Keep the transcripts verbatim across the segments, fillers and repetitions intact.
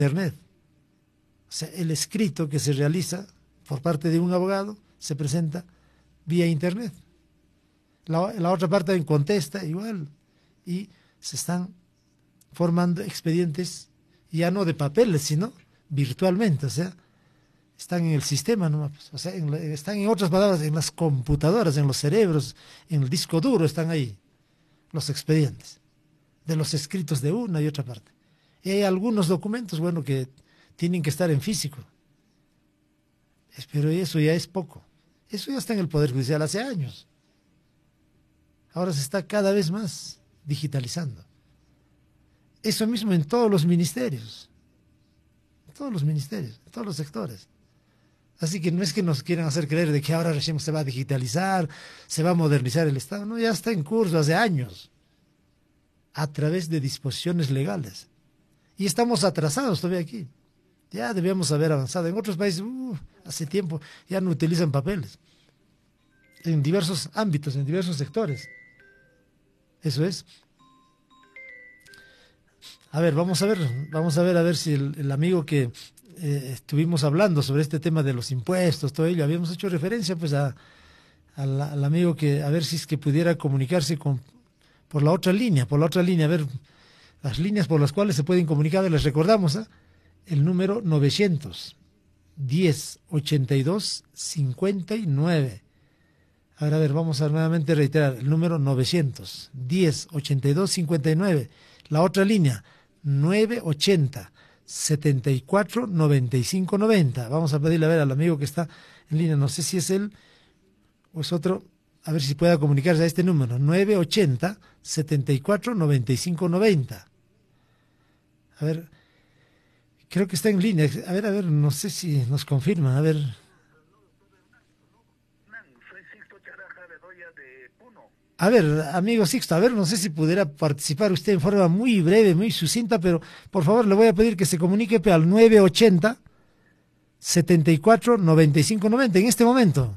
Internet. O sea, el escrito que se realiza por parte de un abogado se presenta vía Internet. La, la otra parte contesta igual. Y se están formando expedientes ya no de papeles, sino virtualmente. O sea, están en el sistema, ¿no? O sea, en, están en otras palabras, en las computadoras, en los cerebros, en el disco duro están ahí los expedientes de los escritos de una y otra parte. Y hay algunos documentos, bueno, que tienen que estar en físico. Pero eso ya es poco. Eso ya está en el Poder Judicial hace años. Ahora se está cada vez más digitalizando. Eso mismo en todos los ministerios. En todos los ministerios, en todos los sectores. Así que no es que nos quieran hacer creer de que ahora recién se va a digitalizar, se va a modernizar el Estado. No, ya está en curso hace años. A través de disposiciones legales. Y estamos atrasados todavía aquí. Ya debíamos haber avanzado. En otros países, uh, hace tiempo, ya no utilizan papeles. En diversos ámbitos, en diversos sectores. Eso es. A ver, vamos a ver, vamos a ver a ver si el, el amigo que eh, estuvimos hablando sobre este tema de los impuestos, todo ello, habíamos hecho referencia pues a, a la, al amigo que, a ver si es que pudiera comunicarse con, por la otra línea, por la otra línea, a ver las líneas por las cuales se pueden comunicar, les recordamos, ¿eh? El número novecientos diez ochenta y dos cincuenta y nueve. A ver, a ver, vamos a nuevamente reiterar, el número novecientos diez ochenta y dos cincuenta y nueve, la otra línea, nueve ochenta setenta y cuatro noventa y cinco noventa. Vamos a pedirle a ver al amigo que está en línea, no sé si es él o es otro, a ver si pueda comunicarse a este número, nueve ochenta setenta y cuatro noventa y cinco noventa. A ver, creo que está en línea, a ver, a ver, no sé si nos confirman, a ver. A ver, amigo Sixto, a ver, no sé si pudiera participar usted en forma muy breve, muy sucinta, pero por favor le voy a pedir que se comunique al nueve ochenta setenta y cuatro noventa y cinco noventa en este momento.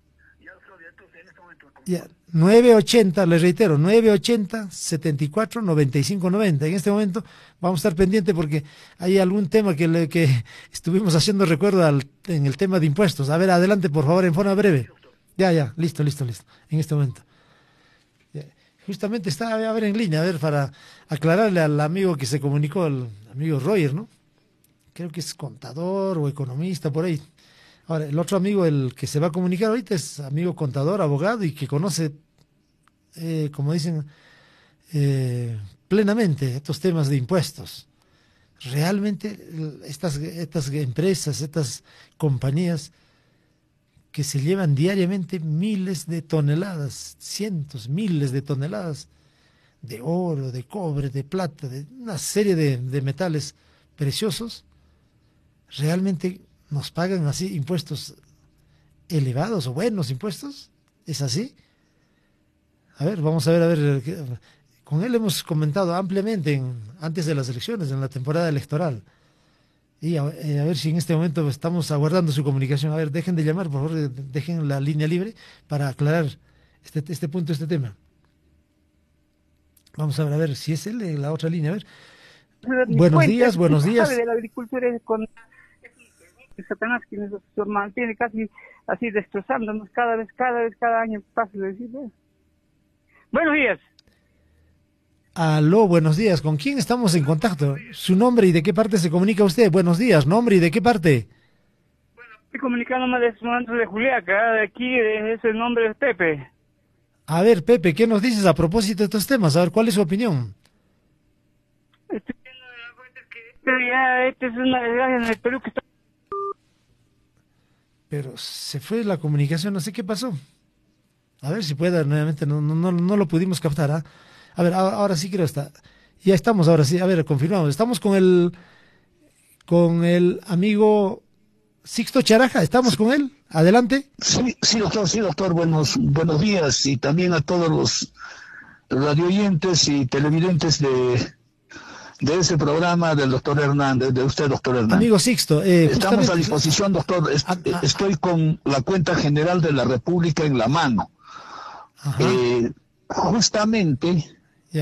Ya, nueve ochenta, le reitero, nueve ochenta setenta y cuatro noventa y cinco noventa. En este momento vamos a estar pendientes porque hay algún tema que, le, que estuvimos haciendo recuerdo al, en el tema de impuestos. A ver, adelante, por favor, en forma breve. Ya, ya, listo, listo, listo, en este momento. Justamente está a ver en línea, a ver, para aclararle al amigo que se comunicó, al amigo Roger, ¿no? Creo que es contador o economista, por ahí. Ahora, el otro amigo, el que se va a comunicar ahorita, es amigo contador, abogado, y que conoce, eh, como dicen, eh, plenamente estos temas de impuestos. Realmente, estas, estas empresas, estas compañías, que se llevan diariamente miles de toneladas, cientos, miles de toneladas de oro, de cobre, de plata, de una serie de, de metales preciosos, realmente nos pagan así impuestos elevados o buenos impuestos. ¿Es así? A ver, vamos a ver, a ver, con él hemos comentado ampliamente en, antes de las elecciones, en la temporada electoral. Y a, eh, a ver si en este momento estamos aguardando su comunicación. A ver, dejen de llamar, por favor, dejen la línea libre para aclarar este, este punto, este tema. Vamos a ver, a ver si es él en la otra línea. A ver. Buenos días, buenos días. De la agricultura es con Satanás que nos mantiene casi así destrozándonos cada vez, cada vez, cada año. Fácil de decirle. Buenos días. Aló, buenos días. ¿Con quién estamos en contacto? ¿Su nombre y de qué parte se comunica usted? Buenos días. ¿Nombre y de qué parte? Bueno, estoy comunicándome de momento de Juliaca. De aquí es el nombre de Pepe. A ver, Pepe, ¿qué nos dices a propósito de estos temas? A ver, ¿cuál es su opinión? Estoy viendo de la cuenta que ya esta es una desgracia en el Perú que está... Pero se fue la comunicación, no sé qué pasó. A ver si puede nuevamente, no, no, no, no lo pudimos captar, ¿ah? ¿eh? A ver, ahora sí creo está. Ya estamos, ahora sí. A ver, confirmamos. Estamos con el con el amigo Sixto Charaja. ¿Estamos con él? Adelante. Sí, sí, doctor, sí, doctor. Buenos, buenos días. Y también a todos los radioyentes y televidentes de, de ese programa del doctor Hernández, de usted, doctor Hernández. Amigo Sixto. Eh, Estamos a disposición, doctor. Est ah, ah. Estoy con la cuenta general de la República en la mano. Eh, justamente... Ya.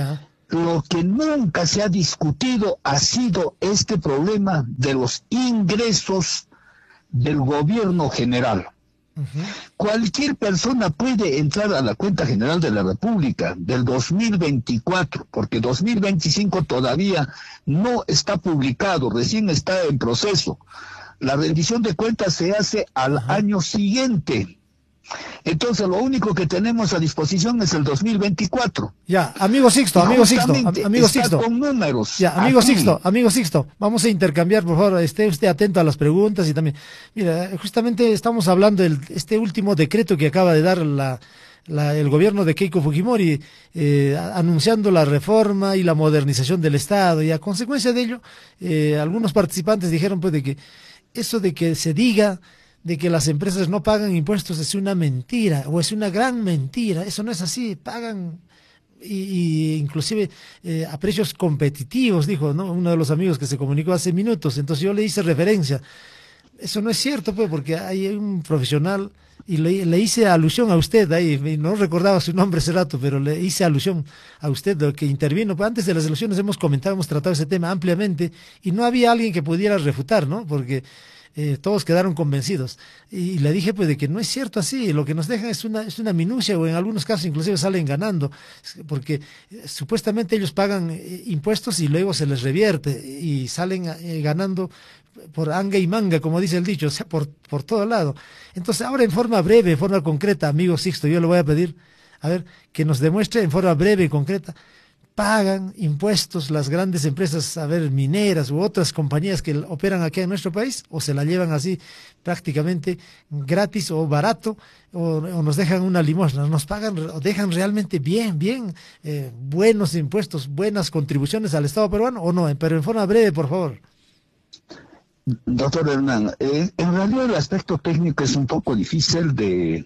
lo que nunca se ha discutido ha sido este problema de los ingresos del gobierno general. Uh-huh. Cualquier persona puede entrar a la cuenta general de la República del dos mil veinticuatro, porque dos mil veinticinco todavía no está publicado, recién está en proceso. La rendición de cuentas se hace al uh-huh. año siguiente. Entonces lo único que tenemos a disposición es el dos mil veinticuatro. Ya, amigo Sixto, amigo Sixto, amigo Sixto. Con números. Ya, amigo aquí. Sixto, amigo Sixto, vamos a intercambiar, por favor, esté usted atento a las preguntas y también. Mira, justamente estamos hablando de este último decreto que acaba de dar la, la, el gobierno de Keiko Fujimori, eh, anunciando la reforma y la modernización del Estado, y a consecuencia de ello, eh, algunos participantes dijeron pues de que eso de que se diga de que las empresas no pagan impuestos es una mentira, o es una gran mentira. Eso no es así, pagan y, y inclusive eh, a precios competitivos, dijo, ¿no?, uno de los amigos que se comunicó hace minutos. Entonces yo le hice referencia. Eso no es cierto, pues, porque hay un profesional, y le, le hice alusión a usted ahí, no recordaba su nombre ese rato, pero le hice alusión a usted, lo que intervino. Pues antes de las elecciones hemos comentado, hemos tratado ese tema ampliamente, y no había alguien que pudiera refutar, ¿no?, porque Eh, todos quedaron convencidos, y le dije pues de que no es cierto así. Lo que nos dejan es una es una minucia, o en algunos casos inclusive salen ganando, porque eh, supuestamente ellos pagan eh, impuestos y luego se les revierte y salen eh, ganando por anga y manga, como dice el dicho, o sea, por, por todo lado. Entonces ahora, en forma breve, en forma concreta, amigo Sixto, yo le voy a pedir, a ver, que nos demuestre en forma breve y concreta, ¿pagan impuestos las grandes empresas, a ver, mineras u otras compañías que operan aquí en nuestro país, o se la llevan así prácticamente gratis o barato, o, o nos dejan una limosna? ¿Nos pagan o dejan realmente bien, bien, eh, buenos impuestos, buenas contribuciones al Estado peruano, o no? Pero en forma breve, por favor. Doctor Hernán, eh, en realidad el aspecto técnico es un poco difícil de...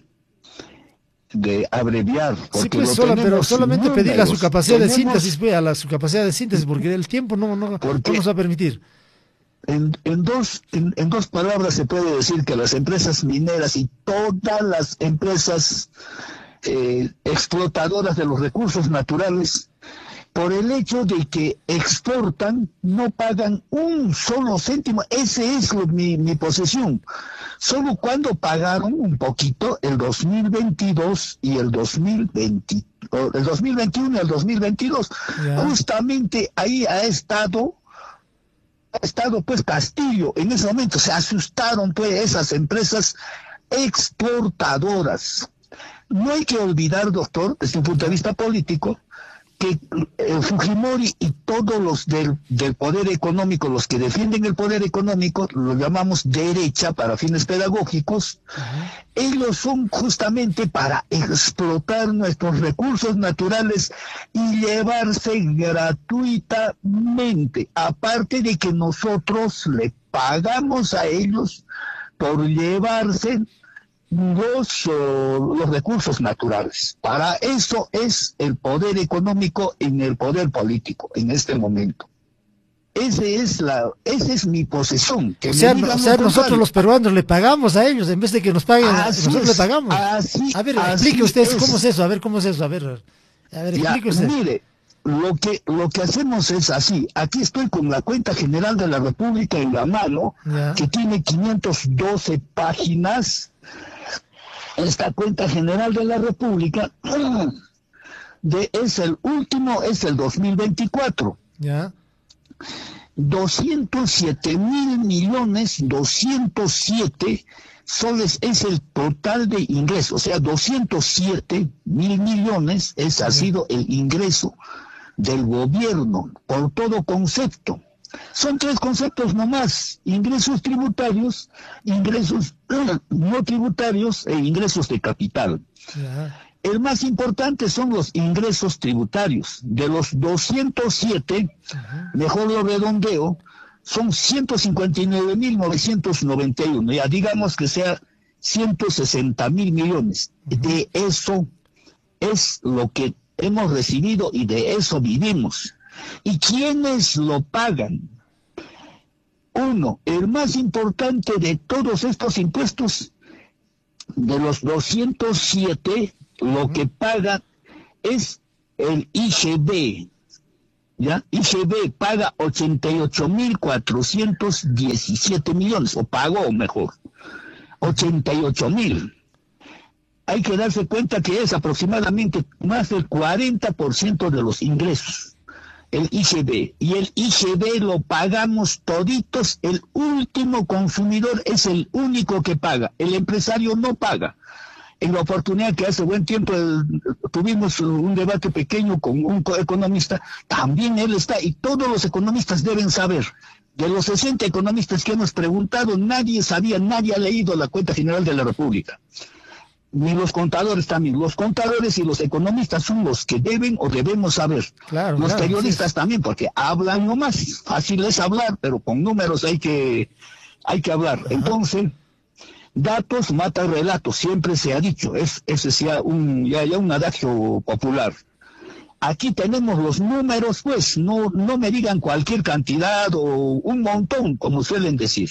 de abreviar, porque sí, pues, lo sola, pero solamente números, pedirle a su capacidad tenemos, de síntesis, pues, a la, su capacidad de síntesis, porque el tiempo no, no, no nos va a permitir. En, en, dos, en, en dos palabras se puede decir que las empresas mineras y todas las empresas eh, explotadoras de los recursos naturales, por el hecho de que exportan, no pagan un solo céntimo. Ese es lo, mi, mi posesión. Solo cuando pagaron un poquito el dos mil veintidós y el dos mil veinte, el dos mil veintiuno y el dos mil veintidós. Yeah. Justamente ahí ha estado, ha estado pues Castillo en ese momento. Se asustaron pues esas empresas exportadoras. No hay que olvidar, doctor, desde un punto de vista político, que eh, Fujimori y todos los del, del poder económico, los que defienden el poder económico, lo llamamos derecha para fines pedagógicos, uh-huh. ellos son justamente para explotar nuestros recursos naturales y llevarse gratuitamente, aparte de que nosotros le pagamos a ellos por llevarse Los, uh, los recursos naturales. Para eso es el poder económico en el poder político en este momento. Ese es la, esa es mi posesión. Que o sea, o sea nosotros los peruanos le pagamos a ellos en vez de que nos paguen, así nosotros es, le pagamos. Así, a ver, explique usted es. cómo es eso, a ver cómo es eso, a ver, a ver, explique usted. Mire, lo que, lo que hacemos es así. Aquí estoy con la cuenta general de la República en la mano, ya. que tiene quinientas doce páginas. Esta cuenta general de la República de, es el último, es el dos mil veinticuatro. Ya. doscientos siete mil millones, doscientos siete soles es el total de ingresos. O sea, doscientos siete mil millones es, ha sido el ingreso del gobierno por todo concepto. Son tres conceptos nomás: ingresos tributarios, ingresos no tributarios e ingresos de capital. Yeah. El más importante son los ingresos tributarios. De los doscientos siete, uh-huh. mejor lo redondeo, son ciento cincuenta y nueve mil novecientos noventa y uno. Ya digamos que sea ciento sesenta mil millones. Uh-huh. De eso es lo que hemos recibido y de eso vivimos. ¿Y quiénes lo pagan? Uno, el más importante de todos estos impuestos, de los doscientos siete, lo uh-huh. que paga es el I G B, ¿ya? I G B paga ochenta y ocho mil cuatrocientos diecisiete millones, o pagó mejor, ochenta y ocho mil. Hay que darse cuenta que es aproximadamente más del cuarenta por ciento de los ingresos, el I G B. Y el I G B lo pagamos toditos, el último consumidor es el único que paga, el empresario no paga. En la oportunidad que hace buen tiempo el, tuvimos un debate pequeño con un economista, también él está, y todos los economistas deben saber. De los sesenta economistas que hemos preguntado, nadie sabía, nadie ha leído la Cuenta General de la República. Ni los contadores también. Los contadores y los economistas son los que deben o debemos saber. Claro, los claro, periodistas sí. también, porque hablan nomás. Fácil es hablar, pero con números hay que, hay que hablar. Ajá. Entonces, datos mata relatos, siempre se ha dicho. Es, ese es ya un, ya, ya un adagio popular. Aquí tenemos los números, pues, no, no me digan cualquier cantidad o un montón, como suelen decir.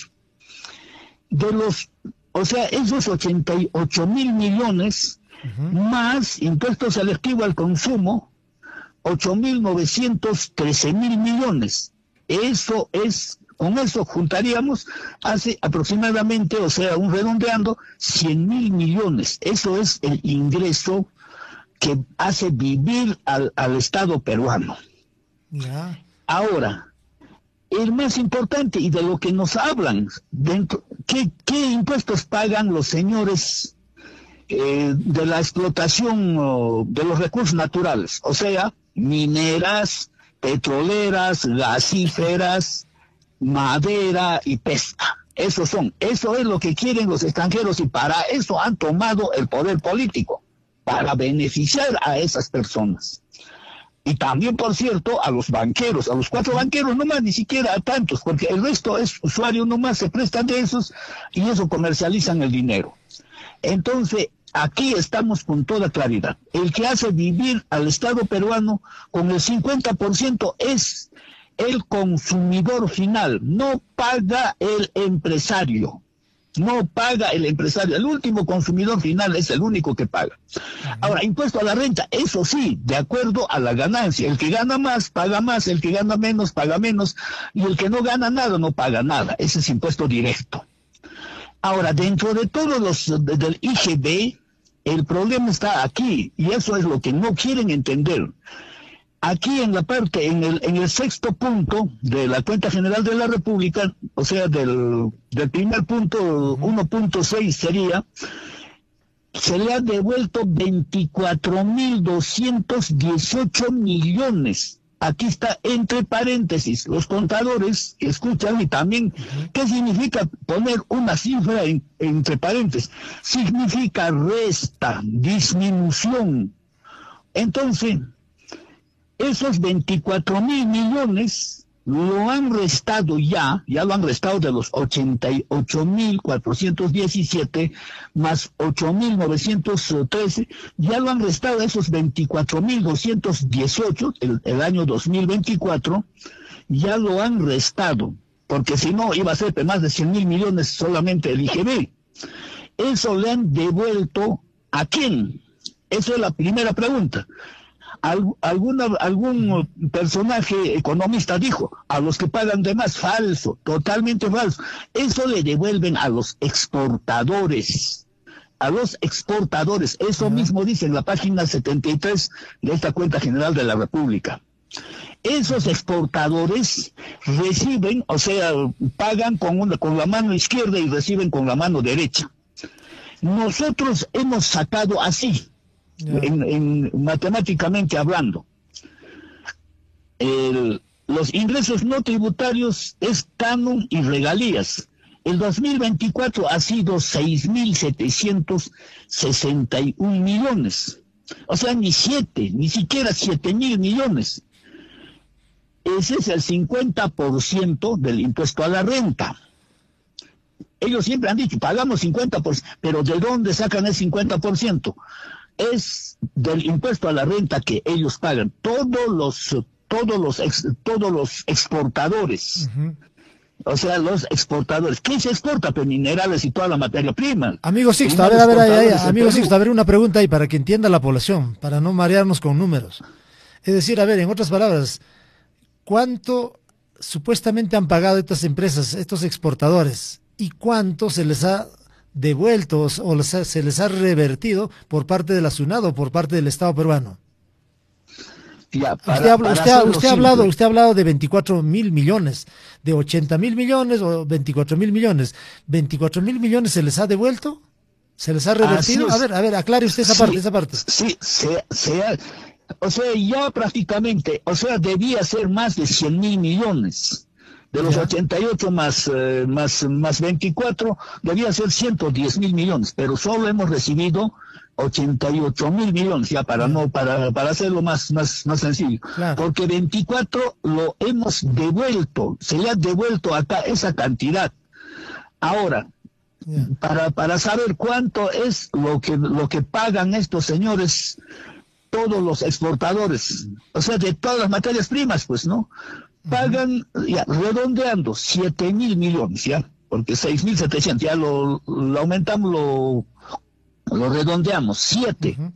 De los, o sea, esos ochenta y ocho mil millones, uh-huh, más impuestos selectivos al consumo, ocho mil novecientos trece mil millones. Eso es, con eso juntaríamos, hace aproximadamente, o sea, un redondeando, cien mil millones. Eso es el ingreso que hace vivir al, al Estado peruano. Yeah. Ahora, el más importante y de lo que nos hablan, dentro, ¿qué, qué impuestos pagan los señores eh, de la explotación oh, de los recursos naturales? O sea, mineras, petroleras, gasíferas, madera y pesca. Esos son, eso es lo que quieren los extranjeros y para eso han tomado el poder político, para beneficiar a esas personas. Y también, por cierto, a los banqueros, a los cuatro banqueros nomás, ni siquiera a tantos, porque el resto es usuario nomás, se prestan de esos y eso comercializan el dinero. Entonces, aquí estamos con toda claridad. El que hace vivir al Estado peruano con el cincuenta por ciento es el consumidor final, no paga el empresario. No paga el empresario, el último consumidor final es el único que paga. Ahora, impuesto a la renta, eso sí, de acuerdo a la ganancia. El que gana más, paga más, el que gana menos, paga menos, y el que no gana nada, no paga nada. Ese es impuesto directo. Ahora, dentro de todos los de, del I G B, el problema está aquí, y eso es lo que no quieren entender. Aquí en la parte, en el, en el sexto punto de la Cuenta General de la República, o sea, del, del primer punto, uno punto seis sería, se le ha devuelto veinticuatro mil doscientos dieciocho millones. Aquí está entre paréntesis, los contadores escuchan y también, ¿qué significa poner una cifra en, entre paréntesis? Significa resta, disminución. Entonces, esos veinticuatro mil millones lo han restado ya, ya lo han restado de los ochenta y ocho mil cuatrocientos diecisiete más ocho mil novecientos trece, ya lo han restado esos veinticuatro mil doscientos dieciocho, el, el año dos mil veinticuatro, ya lo han restado, porque si no iba a ser más de cien mil millones solamente el I G B. Eso le han devuelto ¿a quién? Esa es la primera pregunta. Alguna, algún personaje economista dijo, a los que pagan de más, falso, totalmente falso. Eso le devuelven a los exportadores, a los exportadores. Eso uh-huh. mismo dice en la página setenta y tres de esta Cuenta General de la República. Esos exportadores reciben, o sea, pagan con, una, con la mano izquierda y reciben con la mano derecha. Nosotros hemos sacado así, En, en, matemáticamente hablando, el, los ingresos no tributarios es canon y regalías. El dos mil veinticuatro ha sido seis mil setecientos sesenta y un millones. O sea, ni siete, ni siquiera siete mil millones. Ese es el cincuenta por ciento del impuesto a la renta. Ellos siempre han dicho, pagamos cincuenta por ciento, pero ¿de dónde sacan el cincuenta por ciento? Es del impuesto a la renta que ellos pagan. Todos los, todos los, ex, todos los exportadores, uh-huh. o sea, los exportadores. ¿Qué se exporta? Pues minerales y toda la materia prima. Amigo Sixto, a ver, a ver, ahí, ahí, amigo Sixto, a ver, una pregunta ahí para que entienda la población, para no marearnos con números. Es decir, a ver, en otras palabras, cuánto supuestamente han pagado estas empresas, estos exportadores, y cuánto se les ha devuelto o les ha, se les ha revertido por parte de la SUNAT o por parte del Estado peruano. Ya, para, usted, habla, usted, usted, ha hablado, usted ha hablado de veinticuatro mil millones, de ochenta mil millones o veinticuatro mil millones. ¿veinticuatro mil millones se les ha devuelto? ¿Se les ha revertido? A ver, a ver, aclare usted esa sí, parte, esa parte. Sí, se, se ha, o sea, ya prácticamente, o sea, debía ser más de cien mil millones. De los ya. ochenta y ocho más, eh, más, más veinticuatro, debía ser ciento diez mil millones, pero solo hemos recibido ochenta y ocho mil millones, ya para no, para, para hacerlo más, más, más sencillo. Claro. Porque veinticuatro lo hemos devuelto, se le ha devuelto acá esa cantidad. Ahora, yeah. para, para saber cuánto es lo que, lo que pagan estos señores, todos los exportadores, o sea, de todas las materias primas, pues, ¿no? Pagan, uh-huh. ya, redondeando, siete mil millones, ya, porque seis mil setecientos, ya lo, lo aumentamos, lo, lo redondeamos, siete. Uh-huh.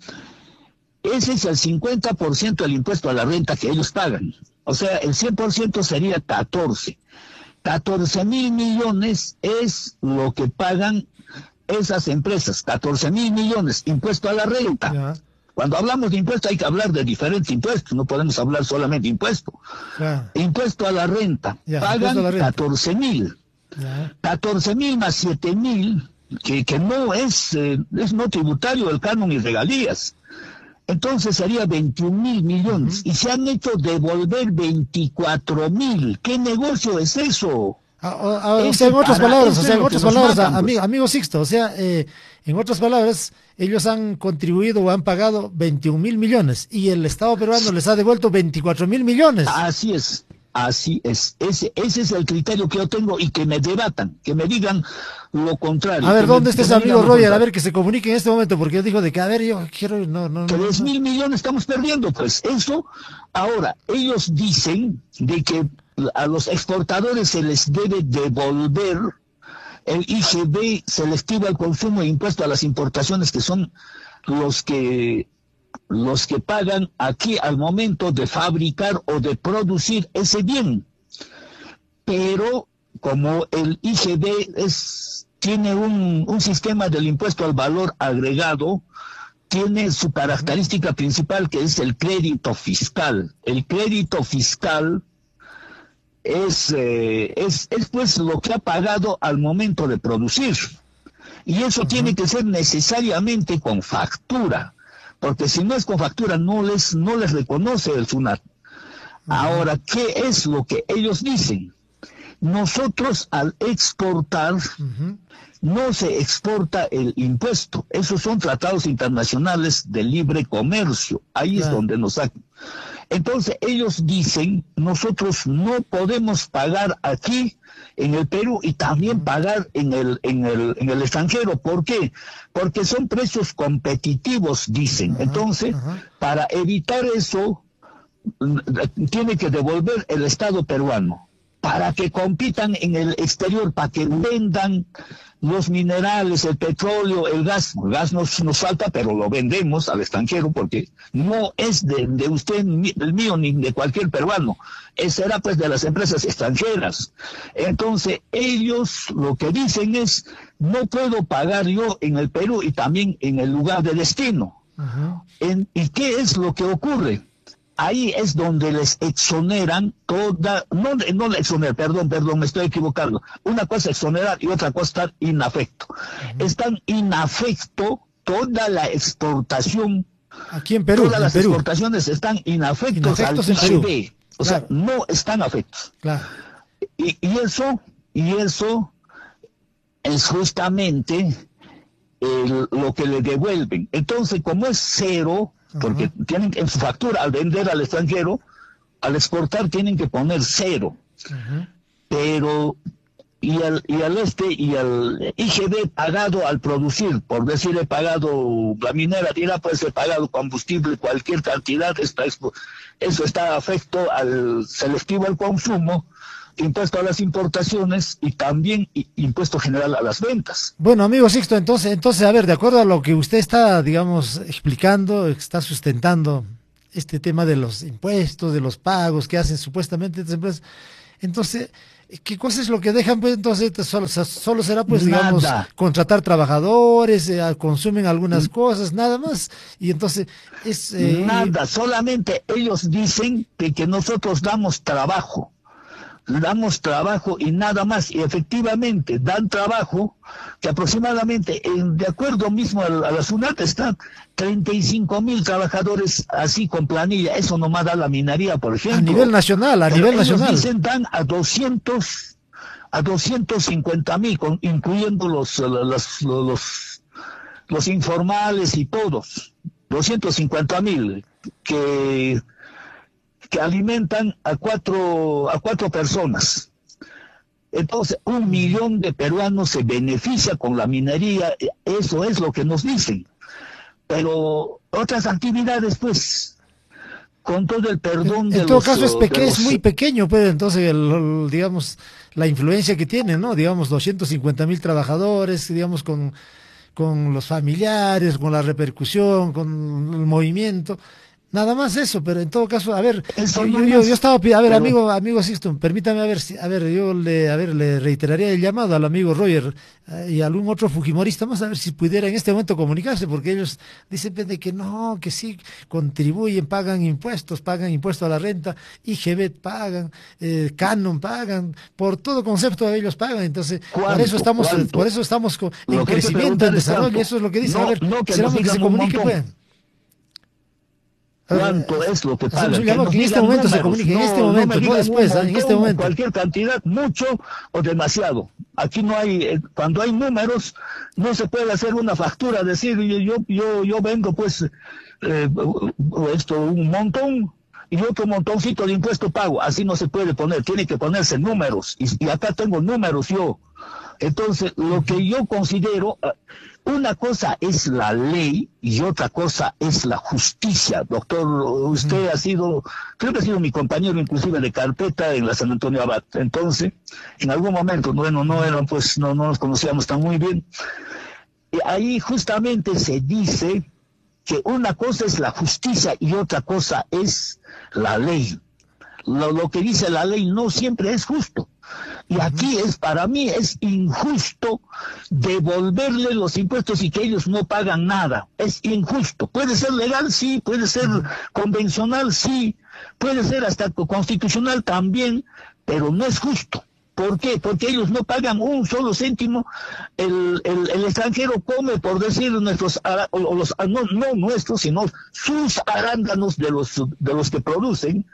Ese es el cincuenta por ciento del impuesto a la renta que ellos pagan. O sea, el cien por ciento sería catorce. catorce mil millones es lo que pagan esas empresas, catorce mil millones, impuesto a la renta. Yeah. Cuando hablamos de impuesto hay que hablar de diferentes impuestos, no podemos hablar solamente de impuesto. Yeah. Impuesto a la renta, yeah, pagan catorce mil. Yeah. catorce mil más siete mil, que, que no es, eh, es no tributario el canon y regalías. Entonces sería veintiún mil millones. Uh-huh. Y se han hecho devolver veinticuatro mil. ¿Qué negocio es eso? Ah, ah, o sea, en otras palabras, o sea, en otras palabras, matan, amigo, pues. amigo Sixto, o sea, eh, en otras palabras, ellos han contribuido o han pagado veintiún mil millones y el Estado peruano les ha devuelto veinticuatro mil millones. Así es. Así es, ese, ese es el criterio que yo tengo y que me debatan, que me digan lo contrario. A ver, ¿dónde me, está ese amigo Roger? A ver, que se comunique en este momento, porque yo digo de que, a ver, yo quiero, no, no, Tres no, mil no. millones estamos perdiendo, pues, eso. Ahora, ellos dicen de que a los exportadores se les debe devolver el I G B selectivo al consumo e impuesto a las importaciones, que son los que... los que pagan aquí al momento de fabricar o de producir ese bien. Pero como el I G B es, tiene un, un sistema del impuesto al valor agregado, tiene su característica principal, que es el crédito fiscal. El crédito fiscal es, eh, es, es pues lo que ha pagado al momento de producir. Y eso uh-huh. tiene que ser necesariamente con factura, porque si no es con factura no les no les reconoce el SUNAT. Uh-huh. Ahora, ¿qué es lo que ellos dicen? Nosotros al exportar uh-huh. no se exporta el impuesto. Esos son tratados internacionales de libre comercio. Ahí uh-huh. es donde nos sacan. Entonces ellos dicen, nosotros no podemos pagar aquí en el Perú y también pagar en el en el en el extranjero. ¿Por qué? Porque son precios competitivos, dicen. Uh-huh, Entonces, uh-huh. para evitar eso, tiene que devolver el Estado peruano para que compitan en el exterior, para que vendan los minerales, el petróleo, el gas. El gas nos, nos falta, pero lo vendemos al extranjero porque no es de, de usted, el mío, ni de cualquier peruano. Ese será pues de las empresas extranjeras. Entonces, ellos lo que dicen es, no puedo pagar yo en el Perú y también en el lugar de destino. Uh-huh. En, ¿Y qué es lo que ocurre? Ahí es donde les exoneran toda, no, no le exoneran, perdón, perdón, me estoy equivocando. Una cosa es exonerar y otra cosa estar inafecto. Uh-huh. Están inafecto toda la exportación. Aquí en Perú. Todas en las Perú. exportaciones están inafectos, inafectos al I G B. O claro. sea, no están afectos. Claro. Y, y eso, y eso es justamente el, lo que le devuelven. Entonces, como es cero, porque uh-huh. tienen en su factura al vender al extranjero, al exportar tienen que poner cero. Uh-huh. Pero y al y al este y al I G B pagado al producir, por decir he pagado la minera tira, puede ser pagado combustible, cualquier cantidad, está eso está afecto al selectivo al consumo, impuesto a las importaciones y también impuesto general a las ventas. Bueno, amigo Sixto, entonces, entonces, a ver, de acuerdo a lo que usted está, digamos, explicando, está sustentando este tema de los impuestos, de los pagos que hacen supuestamente estas empresas. Entonces, ¿qué cosa es lo que dejan? Pues entonces solo, solo será, pues, Nada. digamos, contratar trabajadores, eh, consumen algunas cosas, nada más. Y entonces es... Eh, Nada, solamente ellos dicen que, que nosotros damos trabajo. Damos trabajo y nada más, y efectivamente dan trabajo, que aproximadamente, en, de acuerdo mismo a, a la SUNAT, están treinta y cinco mil trabajadores así con planilla. Eso nomás da la minería, por ejemplo. A nivel nacional, a Pero nivel ellos nacional. dicen dan a doscientos, a doscientos cincuenta mil, incluyendo los, los, los, los informales y todos, doscientos cincuenta mil, que... que alimentan a cuatro a cuatro personas. Entonces, un millón de peruanos se beneficia con la minería, eso es lo que nos dicen. Pero otras actividades, pues, con todo el perdón de los... En todo caso, es, peque los... es muy pequeño, pues, entonces, el, el, digamos, la influencia que tiene, ¿no? Digamos, doscientos cincuenta mil trabajadores, digamos, con, con los familiares, con la repercusión, con el movimiento... Nada más eso, pero en todo caso, a ver, yo, yo, yo, yo estaba, a ver, pero... amigo, amigo Sixto, permítame, a ver, si, a ver, yo le, a ver, le reiteraría el llamado al amigo Roger eh, y a algún otro fujimorista más, a ver si pudiera en este momento comunicarse, porque ellos dicen de que no, que sí, contribuyen, pagan impuestos, pagan impuestos a la renta, I G B pagan, eh, Canon pagan, por todo concepto ellos pagan, entonces, por eso estamos, ¿cuánto? por eso estamos con, en crecimiento, en desarrollo, eso es lo que dicen, no, a ver, no, que esperamos que se comunique, pues. ¿Cuánto es lo que pagan? Que, que en este momento números. se comunique, en este momento, no, no después, montón, en este momento. Cualquier cantidad, mucho o demasiado. Aquí no hay, cuando hay números, no se puede hacer una factura, decir, yo yo yo vendo pues eh, esto un montón y otro montoncito de impuesto pago. Así no se puede poner, tiene que ponerse números. Y, y acá tengo números yo. Entonces, lo que yo considero, una cosa es la ley y otra cosa es la justicia. Doctor, usted ha sido, creo que ha sido mi compañero inclusive de carpeta en la San Antonio Abad. Entonces, en algún momento, bueno, no eran, pues no, no nos conocíamos tan muy bien. Y ahí justamente se dice que una cosa es la justicia y otra cosa es la ley. Lo, lo que dice la ley no siempre es justo. Y aquí es, para mí, es injusto devolverle los impuestos y que ellos no pagan nada. Es injusto. Puede ser legal, sí, puede ser convencional, sí, puede ser hasta constitucional también, pero no es justo. ¿Por qué? Porque ellos no pagan un solo céntimo. El, el, el extranjero come, por decir, nuestros, o los, no, no nuestros, sino sus arándanos de los, de los que producen.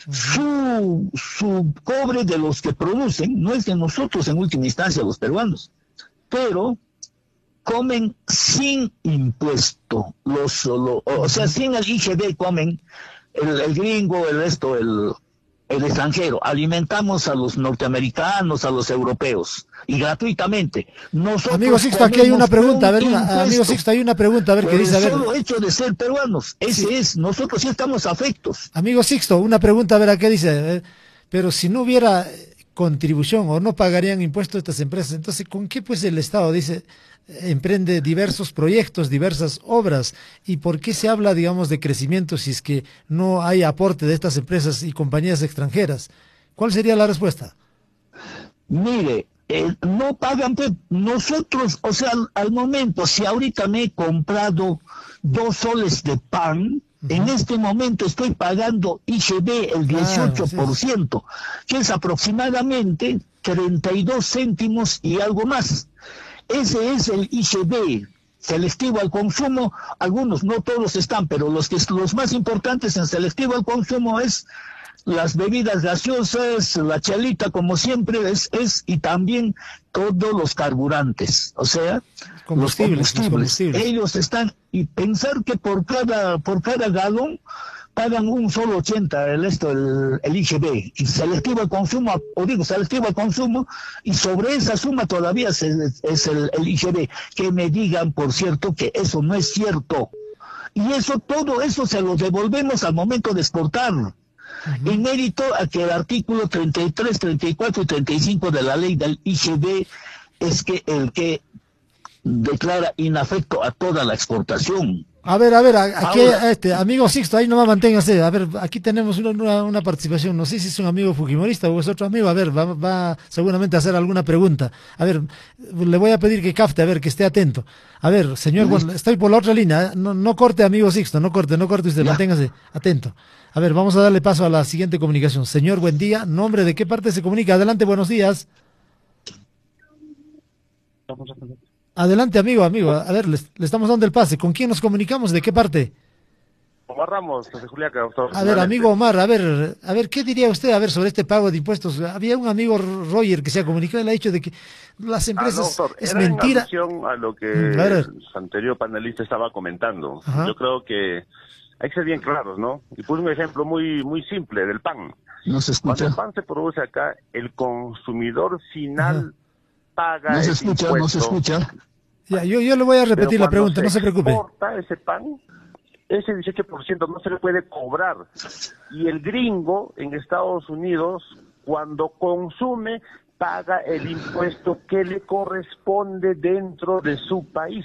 Su, su cobre de los que producen, no es de nosotros en última instancia los peruanos, pero comen sin impuesto, los, lo, o sea, sin el I G B comen, el, el gringo, el resto, el, el extranjero, alimentamos a los norteamericanos, a los europeos, y gratuitamente. Nosotros amigo Sixto, aquí hay una pregunta, a ver, una, amigo Sixto, hay una pregunta, a ver qué dice, a ver. El solo hecho de ser peruanos, ese sí. es, nosotros sí estamos afectos. Amigo Sixto, una pregunta, a ver, ¿a qué dice? Eh, pero si no hubiera contribución o no pagarían impuestos estas empresas, entonces, ¿con qué pues el Estado dice, emprende diversos proyectos, diversas obras? ¿Y por qué se habla, digamos, de crecimiento si es que no hay aporte de estas empresas y compañías extranjeras? ¿Cuál sería la respuesta? Mire, Eh, no pagan, pues, nosotros, o sea, al, al momento, si ahorita me he comprado dos soles de pan, uh-huh. en este momento estoy pagando I G B el dieciocho por ciento, ah, sí. que es aproximadamente treinta y dos céntimos y algo más. Ese es el I G B selectivo al consumo. Algunos, no todos están, pero los que los más importantes en selectivo al consumo es las bebidas gaseosas, la chalita como siempre es, es y también todos los carburantes, o sea, combustibles, los combustibles. Los combustibles. Ellos están, y pensar que por cada por cada galón pagan un solo ochenta el esto el, el I G B, y selectivo al consumo, o digo selectivo al consumo, y sobre esa suma todavía es, es el, el I G B. Que me digan, por cierto, que eso no es cierto, y eso, todo eso se lo devolvemos al momento de exportar. Uh-huh. En mérito a que el artículo treinta y tres, treinta y cuatro y treinta y cinco de la ley del I G B es que el que declara inafecto a toda la exportación. A ver, a ver, aquí, Ahora, este, amigo Sixto, ahí nomás manténgase. A ver, aquí tenemos una, una, una participación. No sé si es un amigo fujimorista o es otro amigo. A ver, va, va seguramente a hacer alguna pregunta. A ver, le voy a pedir que capte, a ver, que esté atento. A ver, señor, bueno, estoy por la otra línea. ¿eh? No, no corte, amigo Sixto, no corte, no corte usted, Ya. manténgase atento. A ver, vamos a darle paso a la siguiente comunicación. Señor, buen día. ¿Nombre de qué parte se comunica? Adelante, buenos días. Adelante, amigo, amigo. A ver, le, le estamos dando el pase. ¿Con quién nos comunicamos? ¿De qué parte? Omar Ramos, desde Juliaca, doctor. A ver, amigo Omar, a ver, a ver, ¿qué diría usted a ver sobre este pago de impuestos? Había un amigo Roger que se ha comunicado y le ha dicho de que las Ah, no, empresas doctor, es era mentira. en alusión a lo que Mm, a ver. su anterior panelista estaba comentando. Ajá. Yo creo que hay que ser bien claros, ¿no? Y puse un ejemplo muy muy simple del pan. No se Cuando escucha. el pan se produce acá, el consumidor final Ajá. paga No se ese escucha, impuesto. no se escucha. Ya, yo, yo le voy a Pero repetir la cuando pregunta, no se preocupe. exporta ese pan, ese dieciocho por ciento no se le puede cobrar. Y el gringo en Estados Unidos, cuando consume, paga el impuesto que le corresponde dentro de su país.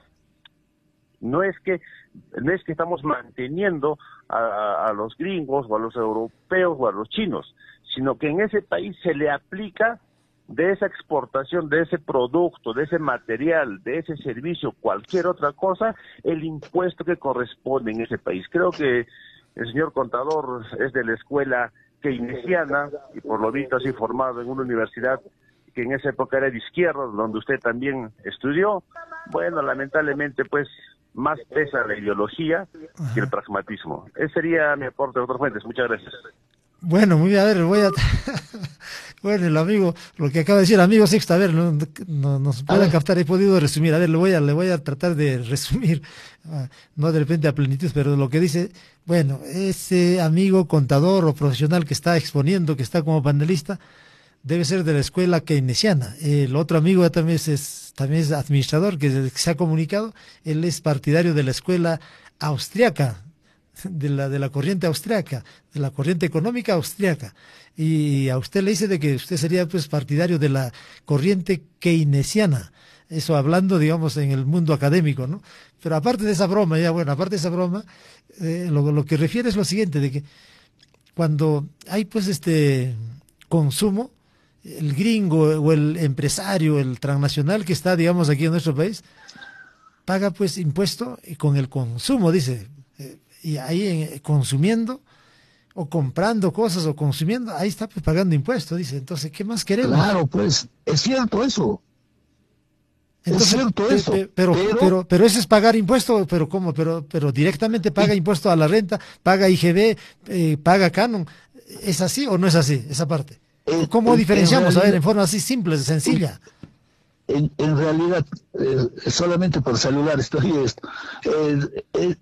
No es que no es que estamos manteniendo a, a, a los gringos o a los europeos o a los chinos, sino que en ese país se le aplica de esa exportación, de ese producto, de ese material, de ese servicio, cualquier otra cosa, el impuesto que corresponde en ese país. Creo que el señor contador es de la escuela keynesiana y por lo visto ha sido formado en una universidad que en esa época era de izquierda, donde usted también estudió. Bueno, lamentablemente, pues, más pesa la ideología que el pragmatismo. Ese sería mi aporte, doctor Fuentes. Muchas gracias. Bueno, muy bien, a ver, voy a... Bueno, el amigo, lo que acaba de decir, amigo Sixto, a ver, no, no nos pueden captar, he podido resumir, a ver, le voy a, le voy a tratar de resumir, no de repente a plenitud, pero lo que dice, bueno, ese amigo contador o profesional que está exponiendo, que está como panelista, debe ser de la escuela keynesiana. El otro amigo también es, también es administrador, que se ha comunicado, él es partidario de la escuela austriaca, de la de la corriente austriaca, de la corriente económica austriaca. Y a usted le dice de que usted sería pues partidario de la corriente keynesiana. Eso hablando, digamos, en el mundo académico, ¿no? Pero aparte de esa broma, ya bueno, aparte de esa broma, eh, lo, lo que refiere es lo siguiente, de que cuando hay pues este consumo, el gringo o el empresario, el transnacional que está, digamos, aquí en nuestro país, paga pues impuesto con el consumo, dice, eh, y ahí en, consumiendo o comprando cosas o consumiendo, ahí está pues pagando impuestos, dice. Entonces, ¿qué más queremos? Claro, pues, es cierto eso. Entonces, es cierto pe- eso. pe- pero, pero, pero, pero, eso es pagar impuesto, pero ¿cómo? Pero, pero directamente paga impuesto a la renta, paga I G B, eh, paga canon. ¿Es así o no es así, esa parte? En- ¿Cómo en- diferenciamos? en A ver, realidad- en forma así simple, sencilla. en, en realidad, eh, solamente por celular estoy esto. Eh, eh,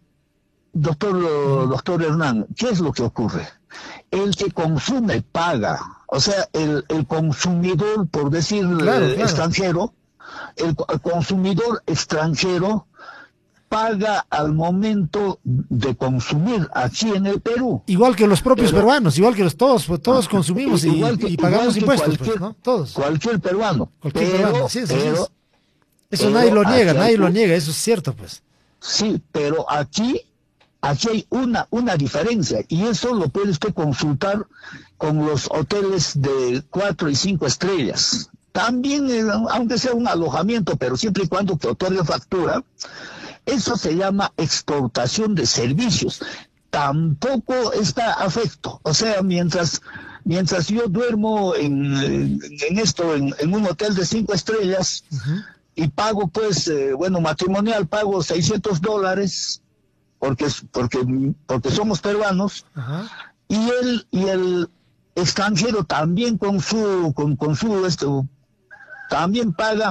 doctor, doctor Hernán, ¿qué es lo que ocurre? El que consume paga. O sea, el, el consumidor, por decir Claro, eh, claro. extranjero, el, co- el consumidor extranjero paga al momento de consumir aquí en el Perú. Igual que los propios Pero- peruanos, igual que los todos, pues, todos Ah, consumimos y, igual que- y pagamos igual que impuestos, pues, cualquier- ¿no? Todos. Cualquier peruano. Cualquier pero, peruano, sí, eso sí pero, es. Eso pero nadie lo aquí niega, hay nadie lo un- niega, eso es cierto, pues. Sí, pero aquí, aquí hay una, una diferencia y eso lo puede usted consultar con los hoteles de cuatro y cinco estrellas. También, eh, aunque sea un alojamiento, pero siempre y cuando te otorgue factura, eso se llama exportación de servicios. Tampoco está afecto. O sea, mientras, mientras yo duermo en, en, en esto, en, en un hotel de cinco estrellas, Ujú. y pago pues, eh, bueno, matrimonial pago seiscientos dólares, porque, es- porque, porque somos peruanos, Ajá. y el, y el extranjero también con su, con, con su, esto, también paga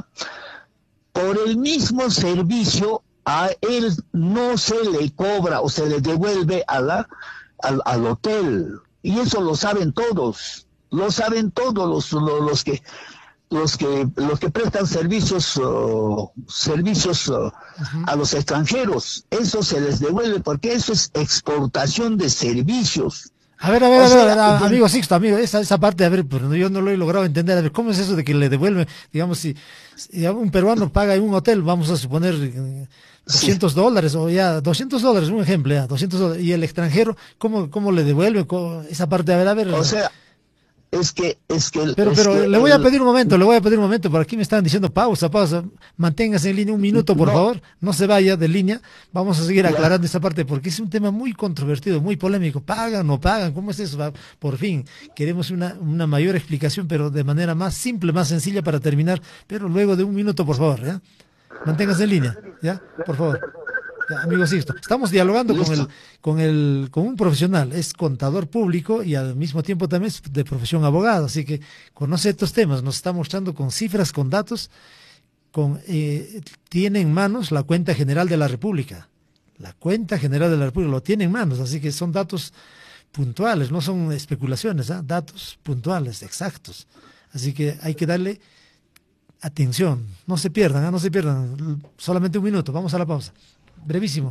por el mismo servicio, a él no se le cobra o se le devuelve a la, al, al hotel, y eso lo saben todos, lo saben todos los, los, los que los que los que prestan servicios uh, servicios uh, a los extranjeros, eso se les devuelve porque eso es exportación de servicios. A ver, a ver, O a ver, sea, a ver, yo- amigo Sixto, amigo, esa, esa parte, a ver, pero yo no lo he logrado entender. A ver, ¿cómo es eso de que le devuelven? Digamos, si, si un peruano paga en un hotel, vamos a suponer eh, doscientos dólares, o ya, doscientos dólares, un ejemplo, ya, doscientos dólares, y el extranjero, ¿cómo, cómo le devuelve? ¿Cómo- esa parte, a ver, a ver. O sea, es que, es que, el- Pero, es pero que le voy a el- pedir un momento, le voy a pedir un momento. Por aquí me están diciendo pausa, pausa. Manténgase en línea un minuto, por No. favor. No se vaya de línea. Vamos a seguir Ya. aclarando esta parte porque es un tema muy controvertido, muy polémico. ¿Pagan, no pagan? ¿Cómo es eso? Va, por fin, queremos una, una mayor explicación, pero de manera más simple, más sencilla para terminar. Pero luego de un minuto, por favor, ¿ya? Manténgase en línea, ¿ya? Por favor. Ya, amigo Sixto, estamos dialogando con el, con el, con un profesional, es contador público y al mismo tiempo también es de profesión abogado, así que conoce estos temas, nos está mostrando con cifras, con datos, con eh, tiene en manos la cuenta general de la República, la cuenta general de la República lo tiene en manos, así que son datos puntuales, no son especulaciones, ¿ah? Datos puntuales, exactos, así que hay que darle atención, no se pierdan, ¿ah? No se pierdan, solamente un minuto, vamos a la pausa. Brevísimo.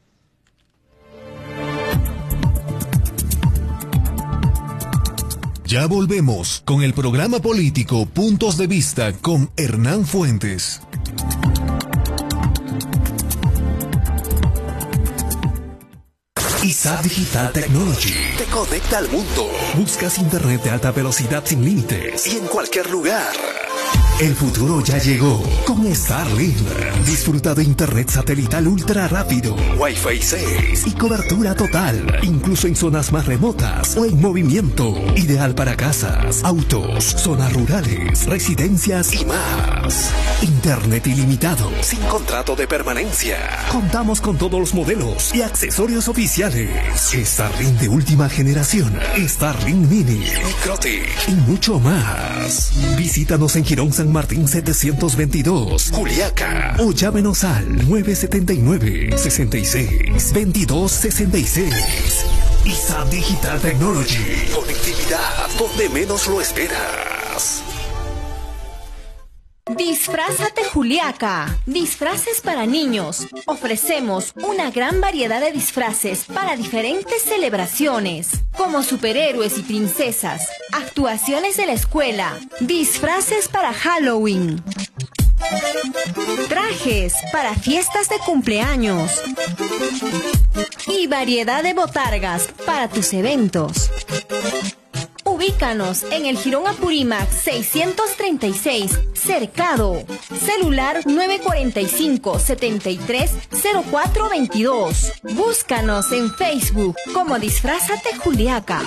Ya volvemos con el programa político Puntos de Vista con Hernán Fuentes. I S A Digital Technology te conecta al mundo. Buscas internet de alta velocidad sin límites y en cualquier lugar. El futuro ya llegó con Starlink. Disfruta de internet satelital ultra rápido, Wi-Fi seis y cobertura total, incluso en zonas más remotas o en movimiento. Ideal para casas, autos, zonas rurales, residencias y más. Internet ilimitado, sin contrato de permanencia. Contamos con todos los modelos y accesorios oficiales. Starlink de última generación, Starlink Mini, Microtik y mucho más. Visítanos en Girón San Martín setecientos veintidós, Juliaca, o llámenos al nueve siete nueve, seis seis, veintidós sesenta y seis. I S A Digital Technology, conectividad donde menos lo esperas. Disfrázate Juliaca. Disfraces para niños. Ofrecemos una gran variedad de disfraces para diferentes celebraciones, como superhéroes y princesas, actuaciones de la escuela, disfraces para Halloween, trajes para fiestas de cumpleaños y variedad de botargas para tus eventos. Ubícanos en el Jirón Apurímac seiscientos treinta y seis, Cercado. Celular nueve cuatro cinco, siete tres, cero cuatro dos dos. Búscanos en Facebook como Disfrázate Juliaca.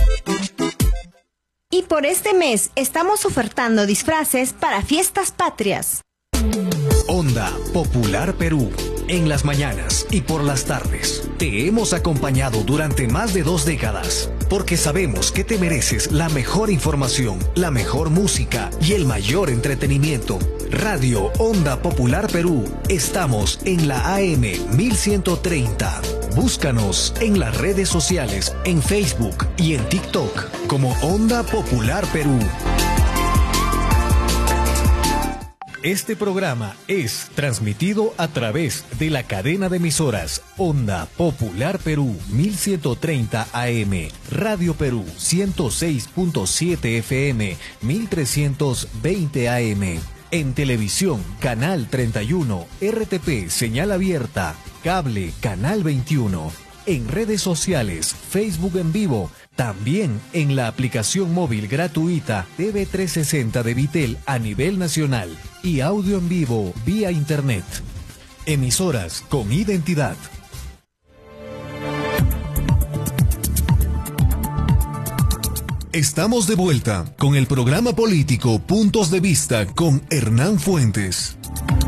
Y por este mes estamos ofertando disfraces para fiestas patrias. Onda Popular Perú. En las mañanas y por las tardes te hemos acompañado durante más de dos décadas, porque sabemos que te mereces la mejor información, la mejor música y el mayor entretenimiento. Radio Onda Popular Perú. Estamos en la A M mil ciento treinta. Búscanos en las redes sociales, en Facebook y en TikTok como Onda Popular Perú. Este programa es transmitido a través de la cadena de emisoras Onda Popular Perú mil ciento treinta A M, Radio Perú ciento seis punto siete F M, mil trescientos veinte A M. En televisión, Canal treinta y uno, R T P, señal abierta, cable, Canal veintiuno. En redes sociales, Facebook en vivo, también en la aplicación móvil gratuita T V trescientos sesenta de Vitel a nivel nacional y audio en vivo vía internet. Emisoras con identidad. Estamos de vuelta con el programa político Puntos de Vista con Hernán Fuentes.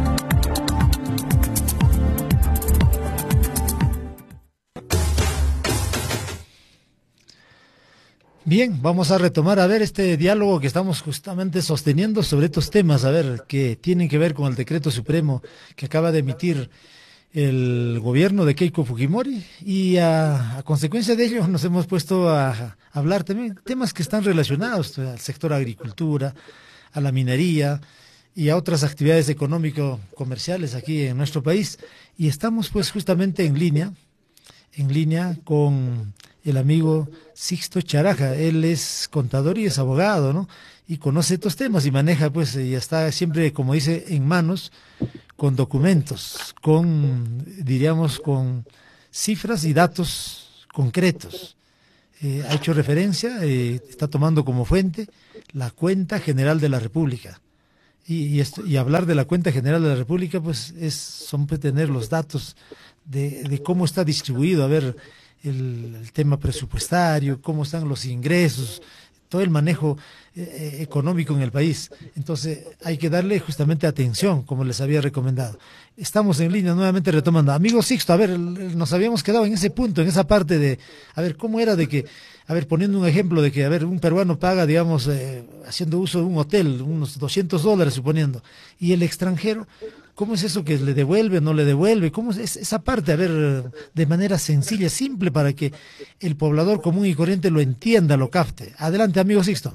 Bien, vamos a retomar a ver este diálogo que estamos justamente sosteniendo sobre estos temas, a ver, que tienen que ver con el decreto supremo que acaba de emitir el gobierno de Keiko Fujimori y a, a consecuencia de ello nos hemos puesto a, a hablar también temas que están relacionados al sector agricultura, a la minería y a otras actividades económico-comerciales aquí en nuestro país y estamos pues justamente en línea, en línea con el amigo Sixto Charaja. Él es contador y es abogado, ¿no? Y conoce estos temas y maneja, pues, y está siempre, como dice, en manos, con documentos, con, diríamos, con cifras y datos concretos. Eh, ha hecho referencia, eh, está tomando como fuente la Cuenta General de la República. Y, y, esto, y hablar de la Cuenta General de la República, pues, es son tener los datos de, de cómo está distribuido, a ver, el, el tema presupuestario, cómo están los ingresos, todo el manejo eh, económico en el país. Entonces hay que darle justamente atención, como les había recomendado. Estamos en línea nuevamente retomando. Amigo Sixto, a ver, nos habíamos quedado en ese punto, en esa parte de, a ver, ¿cómo era de que, a ver, poniendo un ejemplo de que, a ver, un peruano paga, digamos, eh, haciendo uso de un hotel, unos doscientos dólares suponiendo, y el extranjero, ¿cómo es eso que le devuelve, no le devuelve? ¿Cómo es esa parte? A ver, de manera sencilla, simple, para que el poblador común y corriente lo entienda, lo capte. Adelante, amigo Sixto.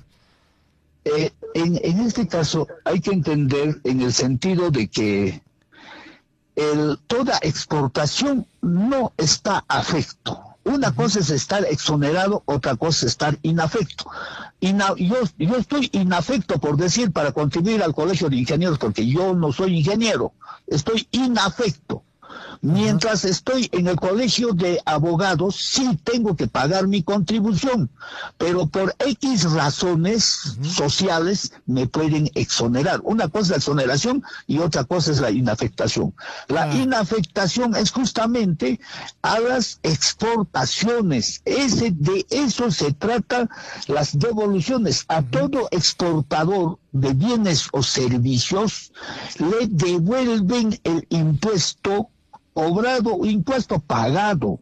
Eh, en, en este caso hay que entender en el sentido de que el, toda exportación no está afecto. Una uh-huh. cosa es estar exonerado, otra cosa es estar inafecto. Ina, yo, yo estoy inafecto, por decir, para contribuir al Colegio de Ingenieros, porque yo no soy ingeniero, estoy inafecto. Mientras estoy en el colegio de abogados, sí tengo que pagar mi contribución, pero por X razones uh-huh. sociales me pueden exonerar. Una cosa es la exoneración y otra cosa es la inafectación. La uh-huh. inafectación es justamente a las exportaciones. Ese, de eso se trata las devoluciones. A uh-huh. todo exportador de bienes o servicios le devuelven el impuesto cobrado o impuesto pagado.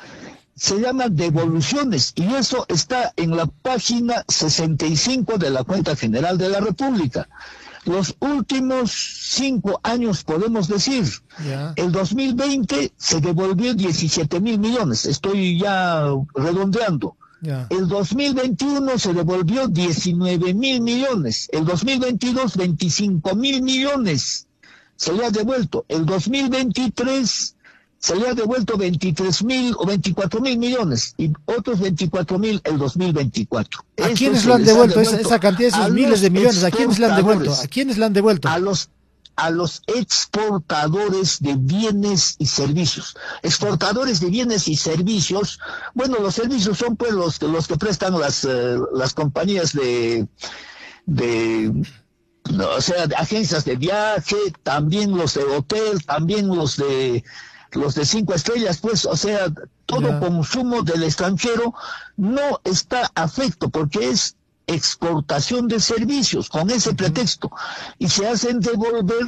Se llaman devoluciones y eso está en la página sesenta y cinco de la Cuenta General de la República. Los últimos cinco años, podemos decir, yeah. el dos mil veinte se devolvió diecisiete mil millones, estoy ya redondeando. Yeah. El dos mil veintiuno se devolvió diecinueve mil millones, el dos mil veintidós veinticinco mil millones. Se le ha devuelto. El dos mil veintitrés se le ha devuelto veintitrés mil o veinticuatro mil millones y otros veinticuatro mil el dos mil veinticuatro. ¿A Esto quiénes lo han devuelto? devuelto esa, esa cantidad, esos miles de millones, ¿a quiénes le han devuelto? ¿A quiénes le han devuelto? A los, a los exportadores de bienes y servicios. Exportadores de bienes y servicios, bueno, los servicios son pues los, los que prestan las, uh, las compañías de... de No, o sea, de agencias de viaje, también los de hotel, también los de los de cinco estrellas, pues, o sea, todo yeah. consumo del extranjero no está afecto porque es exportación de servicios con ese uh-huh. pretexto y se hacen devolver